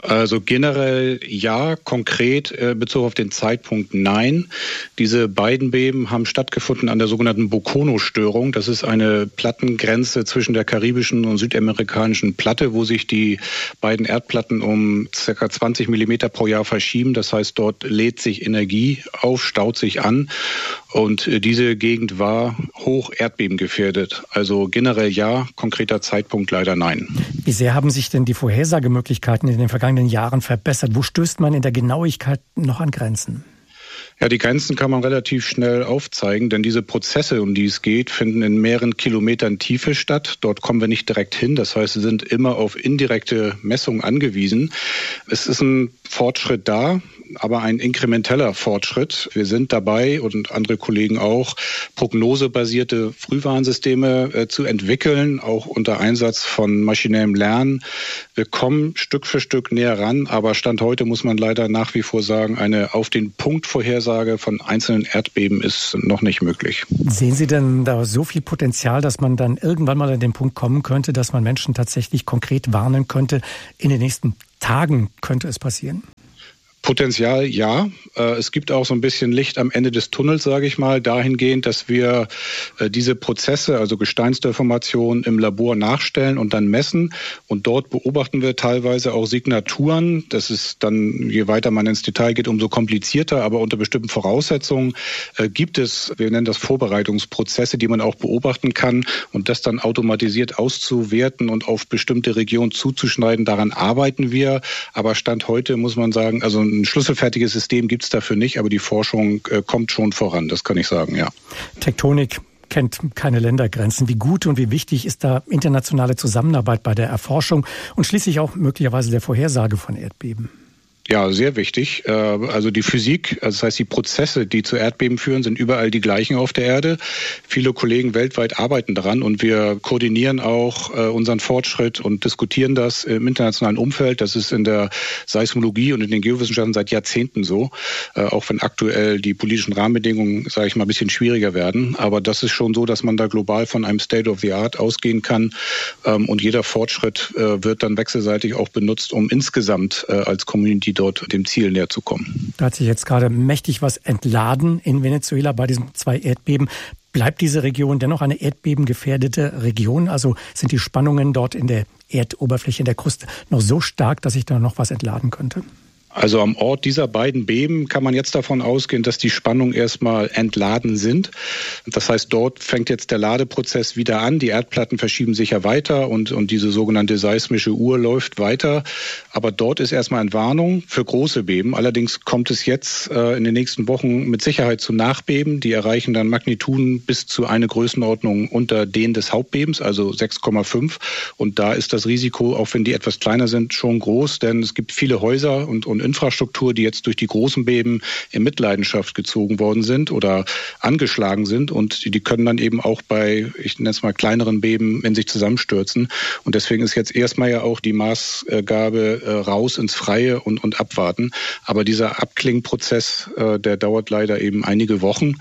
Also generell ja, konkret äh, bezogen auf den Zeitpunkt nein. Diese beiden Beben haben stattgefunden an der sogenannten Bocono-Störung. Das ist eine Plattengrenze zwischen der karibischen und südamerikanischen Platte, wo sich die beiden Erdplatten um ca. zwanzig Millimeter pro Jahr verschieben. Das heißt, dort lädt sich Energie auf, staut sich an. Und äh, diese Gegend war hoch erdbebengefährdet. Also generell ja, konkreter Zeitpunkt leider nein. Wie sehr haben sich denn die Vorhersagemöglichkeiten in den vergangenen Jahren verbessert? Wo stößt man in der Genauigkeit noch an Grenzen? Ja, die Grenzen kann man relativ schnell aufzeigen, denn diese Prozesse, um die es geht, finden in mehreren Kilometern Tiefe statt. Dort kommen wir nicht direkt hin. Das heißt, wir sind immer auf indirekte Messungen angewiesen. Es ist ein Fortschritt da, aber ein inkrementeller Fortschritt. Wir sind dabei, und andere Kollegen auch, prognosebasierte Frühwarnsysteme äh, zu entwickeln, auch unter Einsatz von maschinellem Lernen. Wir kommen Stück für Stück näher ran, aber Stand heute muss man leider nach wie vor sagen, eine auf den Punkt Vorhersage von einzelnen Erdbeben ist noch nicht möglich. Sehen Sie denn da so viel Potenzial, dass man dann irgendwann mal an den Punkt kommen könnte, dass man Menschen tatsächlich konkret warnen könnte, in den nächsten Tagen könnte es passieren? Potenzial, ja. Es gibt auch so ein bisschen Licht am Ende des Tunnels, sage ich mal, dahingehend, dass wir diese Prozesse, also Gesteinsdeformationen im Labor nachstellen und dann messen. Und dort beobachten wir teilweise auch Signaturen. Das ist dann, je weiter man ins Detail geht, umso komplizierter. Aber unter bestimmten Voraussetzungen gibt es, wir nennen das Vorbereitungsprozesse, die man auch beobachten kann. Und das dann automatisiert auszuwerten und auf bestimmte Regionen zuzuschneiden, daran arbeiten wir. Aber Stand heute muss man sagen, also ein schlüsselfertiges System gibt es dafür nicht, aber die Forschung äh, kommt schon voran, das kann ich sagen, ja. Tektonik kennt keine Ländergrenzen. Wie gut und wie wichtig ist da internationale Zusammenarbeit bei der Erforschung und schließlich auch möglicherweise der Vorhersage von Erdbeben? Ja, sehr wichtig. Also die Physik, also das heißt die Prozesse, die zu Erdbeben führen, sind überall die gleichen auf der Erde. Viele Kollegen weltweit arbeiten daran und wir koordinieren auch unseren Fortschritt und diskutieren das im internationalen Umfeld. Das ist in der Seismologie und in den Geowissenschaften seit Jahrzehnten so, auch wenn aktuell die politischen Rahmenbedingungen, sage ich mal, ein bisschen schwieriger werden. Aber das ist schon so, dass man da global von einem State of the Art ausgehen kann und jeder Fortschritt wird dann wechselseitig auch benutzt, um insgesamt als Community dort dem Ziel näher zu kommen. Da hat sich jetzt gerade mächtig was entladen in Venezuela bei diesen zwei Erdbeben. Bleibt diese Region dennoch eine erdbebengefährdete Region? Also sind die Spannungen dort in der Erdoberfläche, in der Kruste noch so stark, dass sich da noch was entladen könnte? Also am Ort dieser beiden Beben kann man jetzt davon ausgehen, dass die Spannungen erstmal entladen sind. Das heißt, dort fängt jetzt der Ladeprozess wieder an. Die Erdplatten verschieben sich ja weiter und, und diese sogenannte seismische Uhr läuft weiter. Aber dort ist erstmal Entwarnung für große Beben. Allerdings kommt es jetzt äh, in den nächsten Wochen mit Sicherheit zu Nachbeben. Die erreichen dann Magnituden bis zu eine Größenordnung unter denen des Hauptbebens, also sechs Komma fünf. Und da ist das Risiko, auch wenn die etwas kleiner sind, schon groß, denn es gibt viele Häuser und, und Infrastruktur, die jetzt durch die großen Beben in Mitleidenschaft gezogen worden sind oder angeschlagen sind und die können dann eben auch bei, ich nenne es mal, kleineren Beben in sich zusammenstürzen. Und deswegen ist jetzt erstmal ja auch die Maßgabe äh, raus ins Freie und, und abwarten. Aber dieser Abklingprozess, äh, der dauert leider eben einige Wochen.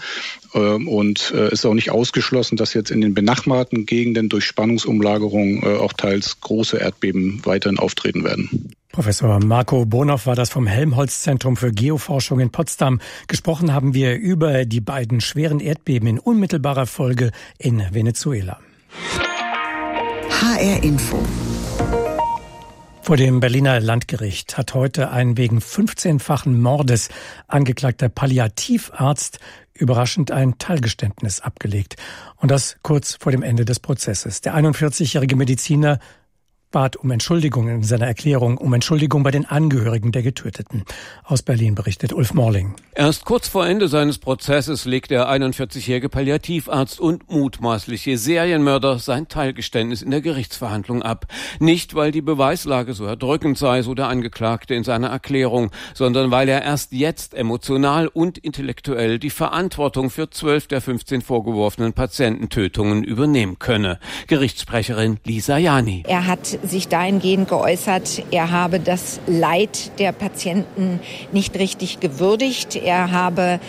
Und es ist auch nicht ausgeschlossen, dass jetzt in den benachbarten Gegenden durch Spannungsumlagerung auch teils große Erdbeben weiterhin auftreten werden. Professor Marco Bonow war das vom Helmholtz-Zentrum für Geoforschung in Potsdam. Gesprochen haben wir über die beiden schweren Erdbeben in unmittelbarer Folge in Venezuela. H R Info. Vor dem Berliner Landgericht hat heute ein wegen fünfzehnfachen Mordes angeklagter Palliativarzt überraschend ein Teilgeständnis abgelegt. Und das kurz vor dem Ende des Prozesses. Der einundvierzigjährige Mediziner bat um Entschuldigung in seiner Erklärung, um Entschuldigung bei den Angehörigen der Getöteten. Aus Berlin berichtet Ulf Morling. Erst kurz vor Ende seines Prozesses legt der einundvierzigjährige Palliativarzt und mutmaßliche Serienmörder sein Teilgeständnis in der Gerichtsverhandlung ab. Nicht, weil die Beweislage so erdrückend sei, so der Angeklagte in seiner Erklärung, sondern weil er erst jetzt emotional und intellektuell die Verantwortung für zwölf der fünfzehn vorgeworfenen Patiententötungen übernehmen könne. Gerichtssprecherin Lisa Jani. Er hat sich dahingehend geäußert, er habe das Leid der Patienten nicht richtig gewürdigt. Er habe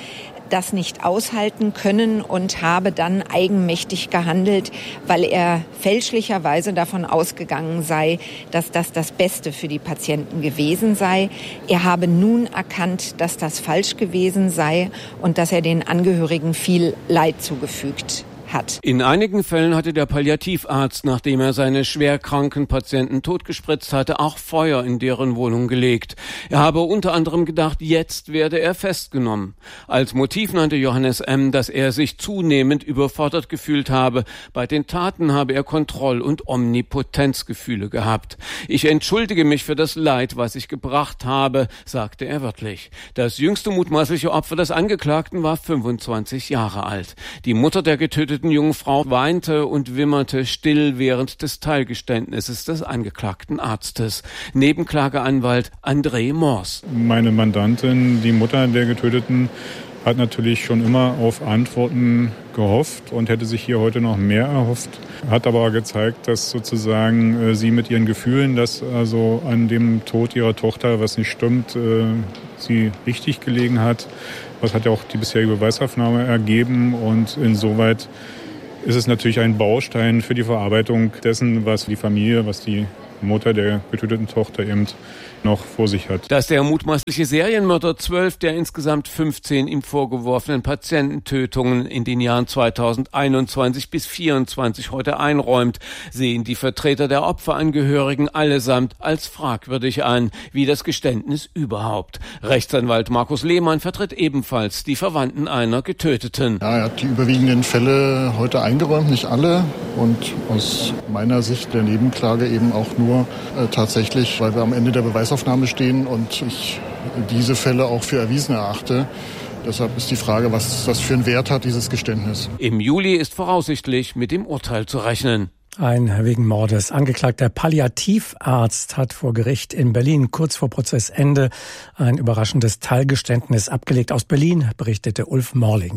das nicht aushalten können und habe dann eigenmächtig gehandelt, weil er fälschlicherweise davon ausgegangen sei, dass das das Beste für die Patienten gewesen sei. Er habe nun erkannt, dass das falsch gewesen sei und dass er den Angehörigen viel Leid zugefügt hat. In einigen Fällen hatte der Palliativarzt, nachdem er seine schwerkranken Patienten totgespritzt hatte, auch Feuer in deren Wohnung gelegt. Er habe unter anderem gedacht, jetzt werde er festgenommen. Als Motiv nannte Johannes M., dass er sich zunehmend überfordert gefühlt habe. Bei den Taten habe er Kontroll- und Omnipotenzgefühle gehabt. Ich entschuldige mich für das Leid, was ich gebracht habe, sagte er wörtlich. Das jüngste mutmaßliche Opfer des Angeklagten war fünfundzwanzig Jahre alt. Die Mutter der getöteten jungen Frau weinte und wimmerte still während des Teilgeständnisses des angeklagten Arztes. Nebenklageanwalt André Mors. Meine Mandantin, die Mutter der Getöteten, hat natürlich schon immer auf Antworten gehofft und hätte sich hier heute noch mehr erhofft. Hat aber gezeigt, dass sozusagen äh, sie mit ihren Gefühlen, dass also an dem Tod ihrer Tochter was nicht stimmt, äh, sie richtig gelegen hat. Das hat ja auch die bisherige Beweisaufnahme ergeben und insoweit ist es natürlich ein Baustein für die Verarbeitung dessen, was die Familie, was die Mutter der getöteten Tochter eben noch vor sich hat. Dass der mutmaßliche Serienmörder zwölf der insgesamt fünfzehn ihm vorgeworfenen Patiententötungen in den Jahren zweitausendeinundzwanzig bis vierundzwanzig heute einräumt, sehen die Vertreter der Opferangehörigen allesamt als fragwürdig an, wie das Geständnis überhaupt. Rechtsanwalt Markus Lehmann vertritt ebenfalls die Verwandten einer Getöteten. Ja, er hat die überwiegenden Fälle heute eingeräumt, nicht alle. Und aus meiner Sicht der Nebenklage eben auch nur äh, tatsächlich, weil wir am Ende der Beweisaufnahme stehen und ich diese Fälle auch für erwiesen erachte. Deshalb ist die Frage, was das für einen Wert hat, dieses Geständnis. Im Juli ist voraussichtlich mit dem Urteil zu rechnen. Ein wegen Mordes angeklagter Palliativarzt hat vor Gericht in Berlin kurz vor Prozessende ein überraschendes Teilgeständnis abgelegt. Aus Berlin berichtete Ulf Morling.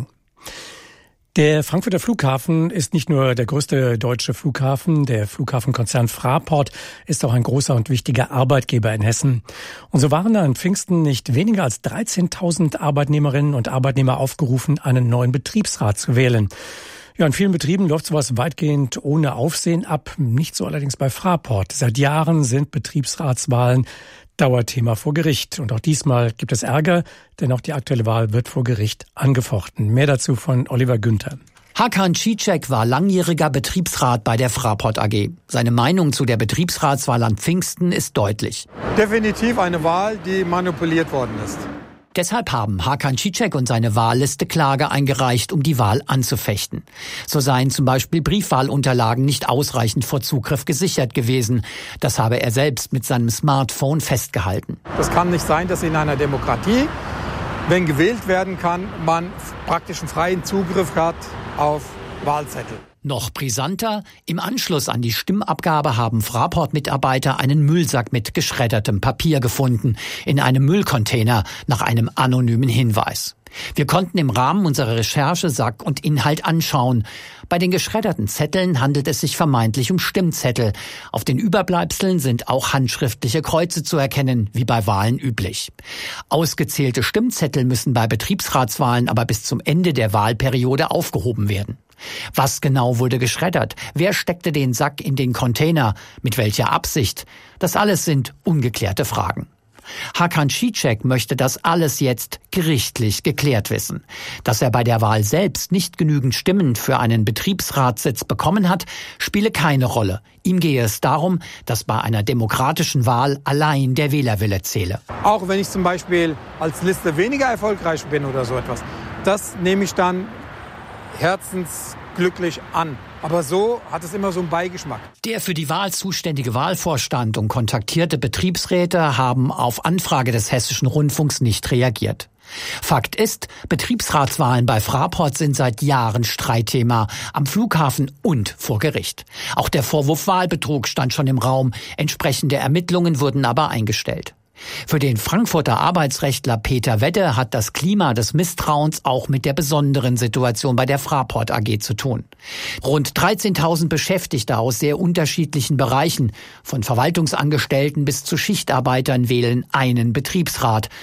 Der Frankfurter Flughafen ist nicht nur der größte deutsche Flughafen. Der Flughafenkonzern Fraport ist auch ein großer und wichtiger Arbeitgeber in Hessen. Und so waren an Pfingsten nicht weniger als dreizehntausend Arbeitnehmerinnen und Arbeitnehmer aufgerufen, einen neuen Betriebsrat zu wählen. Ja, in vielen Betrieben läuft sowas weitgehend ohne Aufsehen ab. Nicht so allerdings bei Fraport. Seit Jahren sind Betriebsratswahlen Dauerthema vor Gericht. Und auch diesmal gibt es Ärger, denn auch die aktuelle Wahl wird vor Gericht angefochten. Mehr dazu von Oliver Günther. Hakan Cicek war langjähriger Betriebsrat bei der Fraport A G. Seine Meinung zu der Betriebsratswahl an Pfingsten ist deutlich. Definitiv eine Wahl, die manipuliert worden ist. Deshalb haben Hakan Cicek und seine Wahlliste Klage eingereicht, um die Wahl anzufechten. So seien zum Beispiel Briefwahlunterlagen nicht ausreichend vor Zugriff gesichert gewesen. Das habe er selbst mit seinem Smartphone festgehalten. Das kann nicht sein, dass in einer Demokratie, wenn gewählt werden kann, man praktisch einen freien Zugriff hat auf Wahlzettel. Noch brisanter, im Anschluss an die Stimmabgabe haben Fraport-Mitarbeiter einen Müllsack mit geschreddertem Papier gefunden, in einem Müllcontainer nach einem anonymen Hinweis. Wir konnten im Rahmen unserer Recherche Sack und Inhalt anschauen. Bei den geschredderten Zetteln handelt es sich vermeintlich um Stimmzettel. Auf den Überbleibseln sind auch handschriftliche Kreuze zu erkennen, wie bei Wahlen üblich. Ausgezählte Stimmzettel müssen bei Betriebsratswahlen aber bis zum Ende der Wahlperiode aufgehoben werden. Was genau wurde geschreddert? Wer steckte den Sack in den Container? Mit welcher Absicht? Das alles sind ungeklärte Fragen. Hakan Cicek möchte das alles jetzt gerichtlich geklärt wissen. Dass er bei der Wahl selbst nicht genügend Stimmen für einen Betriebsratssitz bekommen hat, spiele keine Rolle. Ihm gehe es darum, dass bei einer demokratischen Wahl allein der Wählerwille zähle. Auch wenn ich zum Beispiel als Liste weniger erfolgreich bin oder so etwas, das nehme ich dann herzensglücklich an. Aber so hat es immer so einen Beigeschmack. Der für die Wahl zuständige Wahlvorstand und kontaktierte Betriebsräte haben auf Anfrage des Hessischen Rundfunks nicht reagiert. Fakt ist, Betriebsratswahlen bei Fraport sind seit Jahren Streitthema, am Flughafen und vor Gericht. Auch der Vorwurf Wahlbetrug stand schon im Raum, entsprechende Ermittlungen wurden aber eingestellt. Für den Frankfurter Arbeitsrechtler Peter Wedde hat das Klima des Misstrauens auch mit der besonderen Situation bei der Fraport A G zu tun. Rund dreizehntausend Beschäftigte aus sehr unterschiedlichen Bereichen, von Verwaltungsangestellten bis zu Schichtarbeitern, wählen einen Betriebsrat.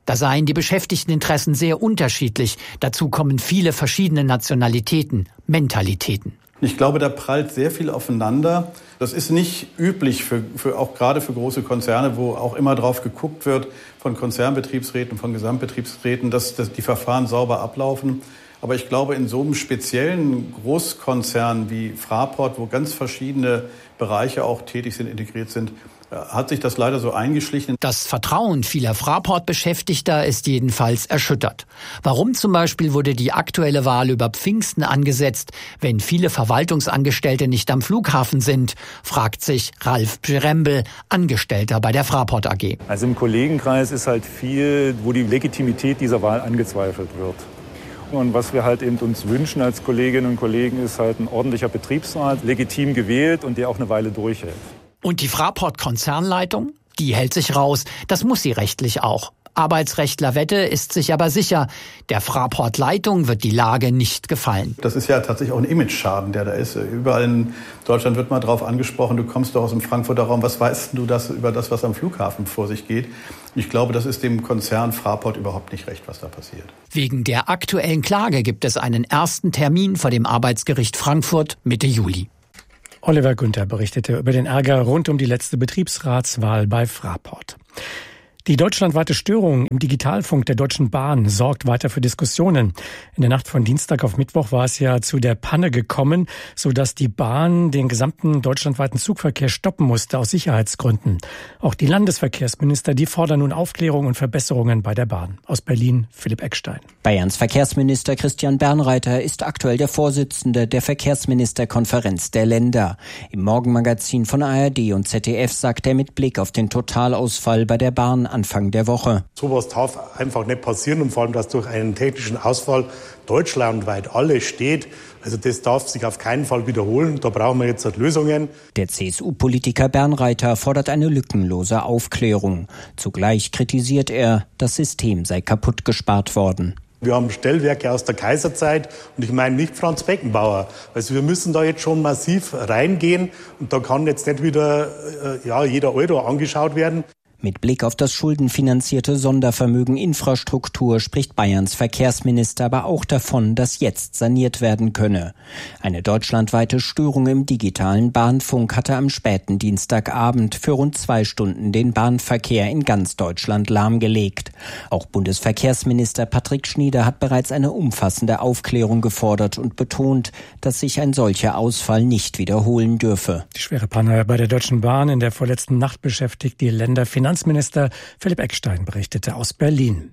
Da seien die Beschäftigteninteressen sehr unterschiedlich. Dazu kommen viele verschiedene Nationalitäten, Mentalitäten. Ich glaube, da prallt sehr viel aufeinander. Das ist nicht üblich, für, für auch gerade für große Konzerne, wo auch immer drauf geguckt wird von Konzernbetriebsräten, von Gesamtbetriebsräten, dass, dass die Verfahren sauber ablaufen. Aber ich glaube, in so einem speziellen Großkonzern wie Fraport, wo ganz verschiedene Bereiche auch tätig sind, integriert sind, hat sich das leider so eingeschlichen. Das Vertrauen vieler Fraport-Beschäftigter ist jedenfalls erschüttert. Warum zum Beispiel wurde die aktuelle Wahl über Pfingsten angesetzt, wenn viele Verwaltungsangestellte nicht am Flughafen sind, fragt sich Ralf Pschyrembel, Angestellter bei der Fraport A G. Also im Kollegenkreis ist halt viel, wo die Legitimität dieser Wahl angezweifelt wird. Und was wir halt eben uns wünschen als Kolleginnen und Kollegen ist halt ein ordentlicher Betriebsrat, legitim gewählt und der auch eine Weile durchhält. Und die Fraport-Konzernleitung? Die hält sich raus. Das muss sie rechtlich auch. Arbeitsrechtler Wette ist sich aber sicher, der Fraport-Leitung wird die Lage nicht gefallen. Das ist ja tatsächlich auch ein Image-Schaden, der da ist. Überall in Deutschland wird mal drauf angesprochen, du kommst doch aus dem Frankfurter Raum, was weißt du das über das, was am Flughafen vor sich geht? Ich glaube, das ist dem Konzern Fraport überhaupt nicht recht, was da passiert. Wegen der aktuellen Klage gibt es einen ersten Termin vor dem Arbeitsgericht Frankfurt Mitte Juli. Oliver Günther berichtete über den Ärger rund um die letzte Betriebsratswahl bei Fraport. Die deutschlandweite Störung im Digitalfunk der Deutschen Bahn sorgt weiter für Diskussionen. In der Nacht von Dienstag auf Mittwoch war es ja zu der Panne gekommen, sodass die Bahn den gesamten deutschlandweiten Zugverkehr stoppen musste aus Sicherheitsgründen. Auch die Landesverkehrsminister, die fordern nun Aufklärung und Verbesserungen bei der Bahn. Aus Berlin Philipp Eckstein. Bayerns Verkehrsminister Christian Bernreiter ist aktuell der Vorsitzende der Verkehrsministerkonferenz der Länder. Im Morgenmagazin von A R D und Z D F sagt er mit Blick auf den Totalausfall bei der Bahn Anfang der Woche. Sowas darf einfach nicht passieren und vor allem, dass durch einen technischen Ausfall deutschlandweit alles steht. Also das darf sich auf keinen Fall wiederholen. Da brauchen wir jetzt halt Lösungen. Der C S U-Politiker Bernreiter fordert eine lückenlose Aufklärung. Zugleich kritisiert er, das System sei kaputt gespart worden. Wir haben Stellwerke aus der Kaiserzeit und ich meine nicht Franz Beckenbauer. Also wir müssen da jetzt schon massiv reingehen und da kann jetzt nicht wieder äh, ja, jeder Euro angeschaut werden. Mit Blick auf das schuldenfinanzierte Sondervermögen Infrastruktur spricht Bayerns Verkehrsminister aber auch davon, dass jetzt saniert werden könne. Eine deutschlandweite Störung im digitalen Bahnfunk hatte am späten Dienstagabend für rund zwei Stunden den Bahnverkehr in ganz Deutschland lahmgelegt. Auch Bundesverkehrsminister Patrick Schnieder hat bereits eine umfassende Aufklärung gefordert und betont, dass sich ein solcher Ausfall nicht wiederholen dürfe. Die schwere Panne bei der Deutschen Bahn in der vorletzten Nacht beschäftigt die Länderfinanzminister. Finanzminister Philipp Eckstein berichtete aus Berlin.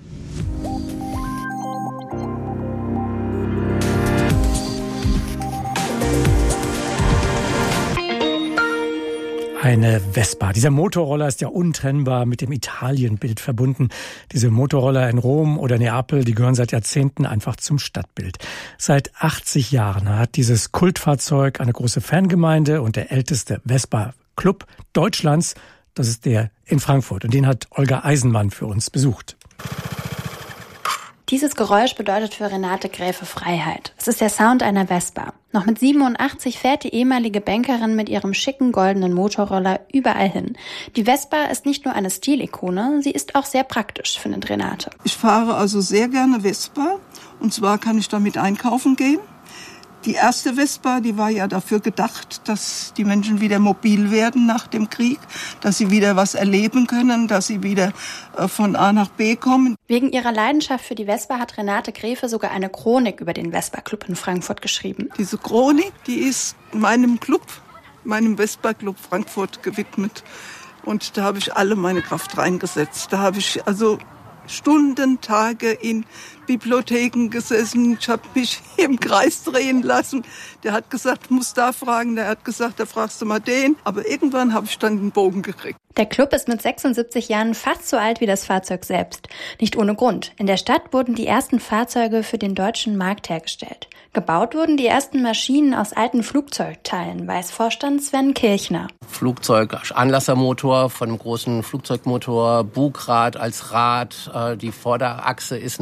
Eine Vespa. Dieser Motorroller ist ja untrennbar mit dem Italienbild verbunden. Diese Motorroller in Rom oder Neapel, die gehören seit Jahrzehnten einfach zum Stadtbild. Seit achtzig Jahren hat dieses Kultfahrzeug eine große Fangemeinde und der älteste Vespa-Club Deutschlands, das ist der in Frankfurt. Und den hat Olga Eisenmann für uns besucht. Dieses Geräusch bedeutet für Renate Gräfe Freiheit. Es ist der Sound einer Vespa. Noch mit siebenundachtzig fährt die ehemalige Bankerin mit ihrem schicken goldenen Motorroller überall hin. Die Vespa ist nicht nur eine Stilikone, sie ist auch sehr praktisch, findet Renate. Ich fahre also sehr gerne Vespa. Und zwar kann ich damit einkaufen gehen. Die erste Vespa, die war ja dafür gedacht, dass die Menschen wieder mobil werden nach dem Krieg, dass sie wieder was erleben können, dass sie wieder von A nach B kommen. Wegen ihrer Leidenschaft für die Vespa hat Renate Gräfe sogar eine Chronik über den Vespa-Club in Frankfurt geschrieben. Diese Chronik, die ist meinem Club, meinem Vespa-Club Frankfurt gewidmet. Und da habe ich alle meine Kraft reingesetzt. Da habe ich also Stunden, Tage in Bibliotheken gesessen. Ich habe mich im Kreis drehen lassen. Der hat gesagt, muss da fragen. Der hat gesagt, da fragst du mal den. Aber irgendwann habe ich dann den Bogen gekriegt. Der Club ist mit sechsundsiebzig Jahren fast so alt wie das Fahrzeug selbst. Nicht ohne Grund. In der Stadt wurden die ersten Fahrzeuge für den deutschen Markt hergestellt. Gebaut wurden die ersten Maschinen aus alten Flugzeugteilen, weiß Vorstand Sven Kirchner. Flugzeug, Anlassermotor von einem großen Flugzeugmotor, Bugrad als Rad. Die Vorderachse ist eine Flugzeug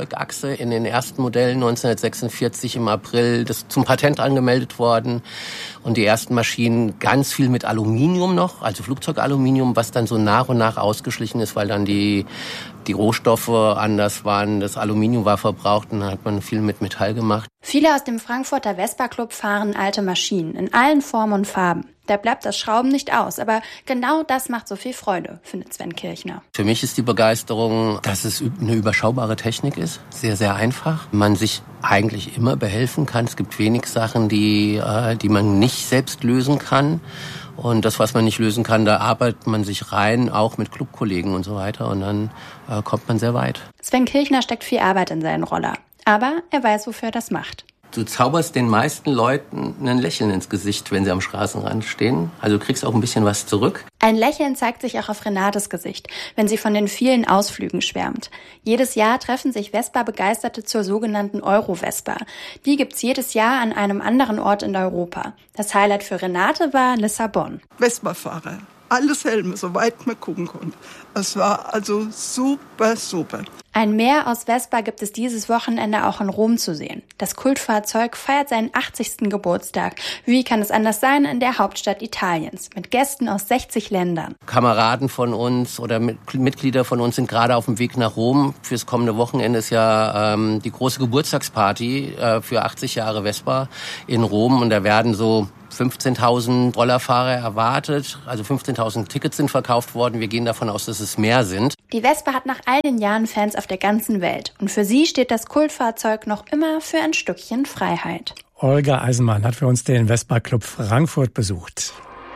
Flugzeugachse in den ersten Modellen neunzehnhundertsechsundvierzig im April das zum Patent angemeldet worden. Und die ersten Maschinen ganz viel mit Aluminium noch, also Flugzeugaluminium, was dann so nach und nach ausgeschlichen ist, weil dann die, die Rohstoffe anders waren. Das Aluminium war verbraucht und dann hat man viel mit Metall gemacht. Viele aus dem Frankfurter Vespa Club fahren alte Maschinen in allen Formen und Farben. Da bleibt das Schrauben nicht aus, aber genau das macht so viel Freude, findet Sven Kirchner. Für mich ist die Begeisterung, dass es eine überschaubare Technik ist, sehr, sehr einfach. Man sich eigentlich immer behelfen kann. Es gibt wenig Sachen, die, äh, die man nicht selbst lösen kann. Und das, was man nicht lösen kann, da arbeitet man sich rein, auch mit Clubkollegen und so weiter. Und dann äh, kommt man sehr weit. Sven Kirchner steckt viel Arbeit in seinen Roller. Aber er weiß, wofür er das macht. Du zauberst den meisten Leuten ein Lächeln ins Gesicht, wenn sie am Straßenrand stehen. Also du kriegst auch ein bisschen was zurück. Ein Lächeln zeigt sich auch auf Renates Gesicht, wenn sie von den vielen Ausflügen schwärmt. Jedes Jahr treffen sich Vespa-Begeisterte zur sogenannten Euro-Vespa. Die gibt's jedes Jahr an einem anderen Ort in Europa. Das Highlight für Renate war Lissabon. Vespa-Fahrer. Alles Helme, soweit man gucken konnte. Es war also super, super. Ein Meer aus Vespa gibt es dieses Wochenende auch in Rom zu sehen. Das Kultfahrzeug feiert seinen achtzigsten Geburtstag. Wie kann es anders sein in der Hauptstadt Italiens, mit Gästen aus sechzig Ländern. Kameraden von uns oder Mitglieder von uns sind gerade auf dem Weg nach Rom. Fürs kommende Wochenende ist ja ähm, die große Geburtstagsparty äh, für achtzig Jahre Vespa in Rom. Und da werden so fünfzehntausend Rollerfahrer erwartet, also fünfzehntausend Tickets sind verkauft worden. Wir gehen davon aus, dass es mehr sind. Die Vespa hat nach all den Jahren Fans auf der ganzen Welt. Und für sie steht das Kultfahrzeug noch immer für ein Stückchen Freiheit. Olga Eisenmann hat für uns den Vespa Club Frankfurt besucht.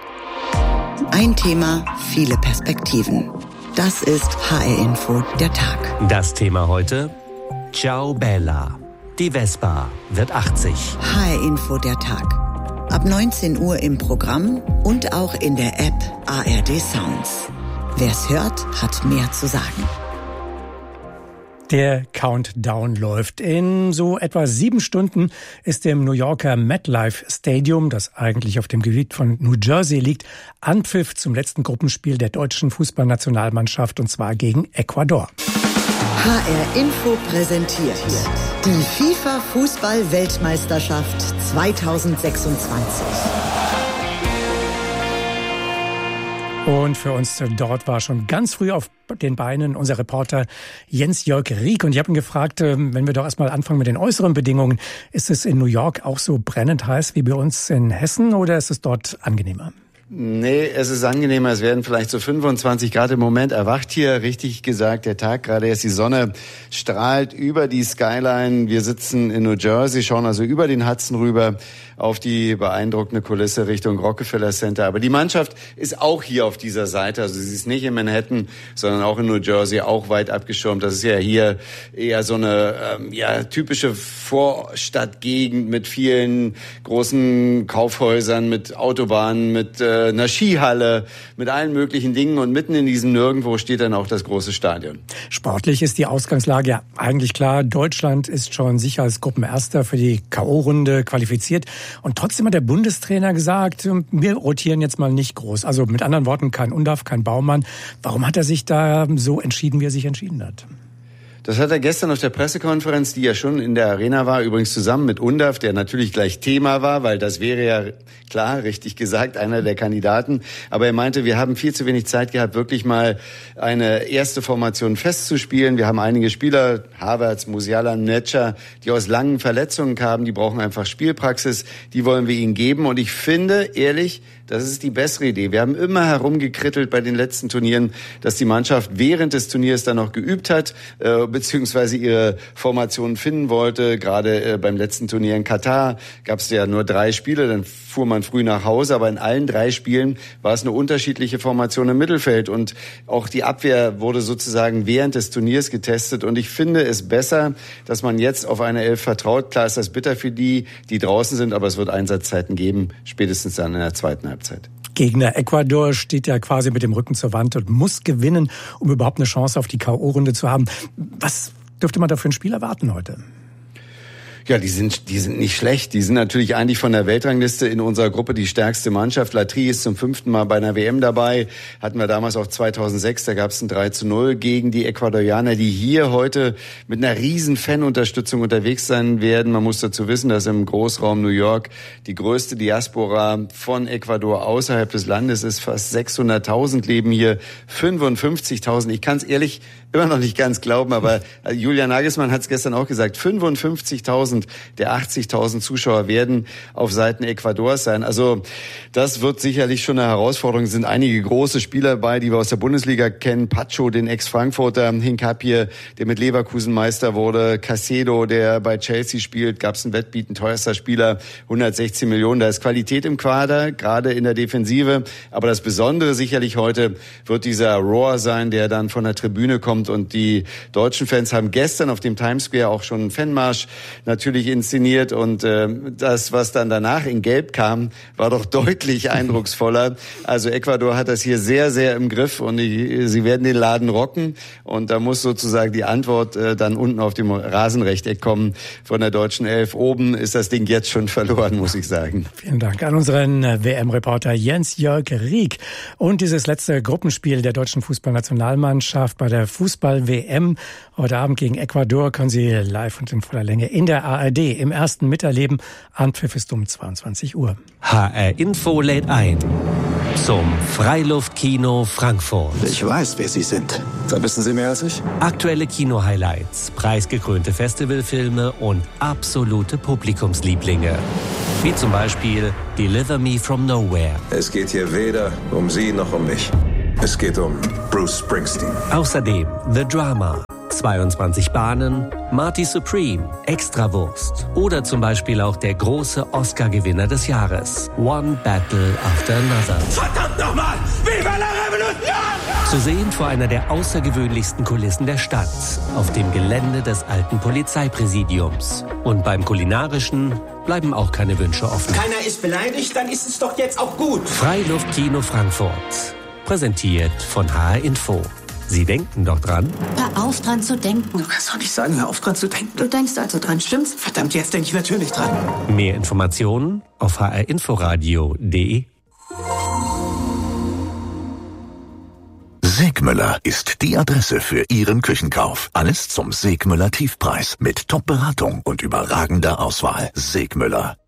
Ein Thema, viele Perspektiven. Das ist H R-Info, der Tag. Das Thema heute: Ciao Bella. Die Vespa wird achtzig. H R-Info, der Tag. Ab neunzehn Uhr im Programm und auch in der App A R D Sounds. Wer's hört, hat mehr zu sagen. Der Countdown läuft. In so etwa sieben Stunden ist im New Yorker MetLife Stadium, das eigentlich auf dem Gebiet von New Jersey liegt, Anpfiff zum letzten Gruppenspiel der deutschen Fußballnationalmannschaft, und zwar gegen Ecuador. H R-Info präsentiert die FIFA-Fußball-Weltmeisterschaft zweitausendsechsundzwanzig. Und für uns dort war schon ganz früh auf den Beinen unser Reporter Jens-Jörg Rieck. Und ich habe ihn gefragt, wenn wir doch erstmal anfangen mit den äußeren Bedingungen, ist es in New York auch so brennend heiß wie bei uns in Hessen oder ist es dort angenehmer? Nee, es ist angenehmer. Es werden vielleicht so fünfundzwanzig Grad im Moment. Erwacht hier, richtig gesagt, der Tag. Gerade erst die Sonne strahlt über die Skyline. Wir sitzen in New Jersey, schauen also über den Hudson rüber auf die beeindruckende Kulisse Richtung Rockefeller Center. Aber die Mannschaft ist auch hier auf dieser Seite. Also sie ist nicht in Manhattan, sondern auch in New Jersey, auch weit abgeschirmt. Das ist ja hier eher so eine ähm, ja typische Vorstadtgegend mit vielen großen Kaufhäusern, mit Autobahnen, mit äh, einer Skihalle, mit allen möglichen Dingen. Und mitten in diesem Nirgendwo steht dann auch das große Stadion. Sportlich ist die Ausgangslage ja eigentlich klar. Deutschland ist schon sicher als Gruppenerster für die K O-Runde qualifiziert. Und trotzdem hat der Bundestrainer gesagt, wir rotieren jetzt mal nicht groß. Also mit anderen Worten, kein Undav, kein Baumann. Warum hat er sich da so entschieden, wie er sich entschieden hat? Das hat er gestern auf der Pressekonferenz, die ja schon in der Arena war, übrigens zusammen mit Undav, der natürlich gleich Thema war, weil das wäre ja klar, richtig gesagt, einer der Kandidaten. Aber er meinte, wir haben viel zu wenig Zeit gehabt, wirklich mal eine erste Formation festzuspielen. Wir haben einige Spieler, Havertz, Musiala, Netscher, die aus langen Verletzungen kamen, die brauchen einfach Spielpraxis, die wollen wir ihnen geben. Und ich finde, ehrlich, das ist die bessere Idee. Wir haben immer herumgekrittelt bei den letzten Turnieren, dass die Mannschaft während des Turniers dann noch geübt hat, äh, beziehungsweise ihre Formation finden wollte. Gerade äh, beim letzten Turnier in Katar gab es ja nur drei Spiele, dann fuhr man früh nach Hause. Aber in allen drei Spielen war es eine unterschiedliche Formation im Mittelfeld. Und auch die Abwehr wurde sozusagen während des Turniers getestet. Und ich finde es besser, dass man jetzt auf eine Elf vertraut. Klar ist das bitter für die, die draußen sind, aber es wird Einsatzzeiten geben, spätestens dann in der zweiten Halbzeit. Gegner Ecuador steht ja quasi mit dem Rücken zur Wand und muss gewinnen, um überhaupt eine Chance auf die K O-Runde zu haben. Was dürfte man da für ein Spiel erwarten heute? Ja, die sind, die sind nicht schlecht. Die sind natürlich eigentlich von der Weltrangliste in unserer Gruppe die stärkste Mannschaft. Latry ist zum fünften Mal bei einer W M dabei. Hatten wir damals auch zweitausendsechs, da gab es ein drei zu null gegen die Ecuadorianer, die hier heute mit einer riesen Fanunterstützung unterwegs sein werden. Man muss dazu wissen, dass im Großraum New York die größte Diaspora von Ecuador außerhalb des Landes ist. Fast sechshunderttausend leben hier, fünfundfünfzigtausend. Ich kann es ehrlich immer noch nicht ganz glauben, aber Julian Nagelsmann hat es gestern auch gesagt, fünfundfünfzigtausend der achtzigtausend Zuschauer werden auf Seiten Ecuadors sein. Also das wird sicherlich schon eine Herausforderung. Es sind einige große Spieler dabei, die wir aus der Bundesliga kennen. Pacho, den Ex-Frankfurter, Hinkapie, der mit Leverkusen Meister wurde, Caicedo, der bei Chelsea spielt, gab es ein Wettbieten, teuerster Spieler, hundertsechzehn Millionen. Da ist Qualität im Quader, gerade in der Defensive. Aber das Besondere sicherlich heute wird dieser Roar sein, der dann von der Tribüne kommt. Und die deutschen Fans haben gestern auf dem Times Square auch schon einen Fanmarsch natürlich inszeniert. Und äh, das, was dann danach in Gelb kam, war doch deutlich eindrucksvoller. Also Ecuador hat das hier sehr, sehr im Griff und die, sie werden den Laden rocken. Und da muss sozusagen die Antwort äh, dann unten auf dem Rasenrechteck kommen von der deutschen Elf. Oben ist das Ding jetzt schon verloren, muss ich sagen. Vielen Dank an unseren W M-Reporter Jens-Jörg Rieck. Und dieses letzte Gruppenspiel der deutschen Fußballnationalmannschaft bei der Fußball-W M heute Abend gegen Ecuador können Sie live und in voller Länge in der A R D im ersten miterleben. Anpfiff ist um zweiundzwanzig Uhr. H R Info lädt ein zum Freiluftkino Frankfurt. Ich weiß, wer Sie sind. Da wissen Sie mehr als ich. Aktuelle Kino-Highlights, preisgekrönte Festivalfilme und absolute Publikumslieblinge. Wie zum Beispiel Deliver Me From Nowhere. Es geht hier weder um Sie noch um mich. Es geht um Bruce Springsteen. Außerdem The Drama, zweiundzwanzig Bahnen, Marty Supreme, Extrawurst oder zum Beispiel auch der große Oscar-Gewinner des Jahres, One Battle After Another. Verdammt nochmal! Viva la Revolution! Zu sehen vor einer der außergewöhnlichsten Kulissen der Stadt, auf dem Gelände des alten Polizeipräsidiums. Und beim Kulinarischen bleiben auch keine Wünsche offen. Keiner ist beleidigt, dann ist es doch jetzt auch gut. Freiluftkino Frankfurt. Präsentiert von H R Info. Sie denken doch dran? Hör auf, dran zu denken. Du kannst doch nicht sagen, hör auf, dran zu denken. Du denkst also dran, stimmt's? Verdammt, jetzt denke ich natürlich dran. Mehr Informationen auf h r inforadio punkt d e. Segmüller ist die Adresse für Ihren Küchenkauf. Alles zum Segmüller Tiefpreis mit Top-Beratung und überragender Auswahl. Segmüller.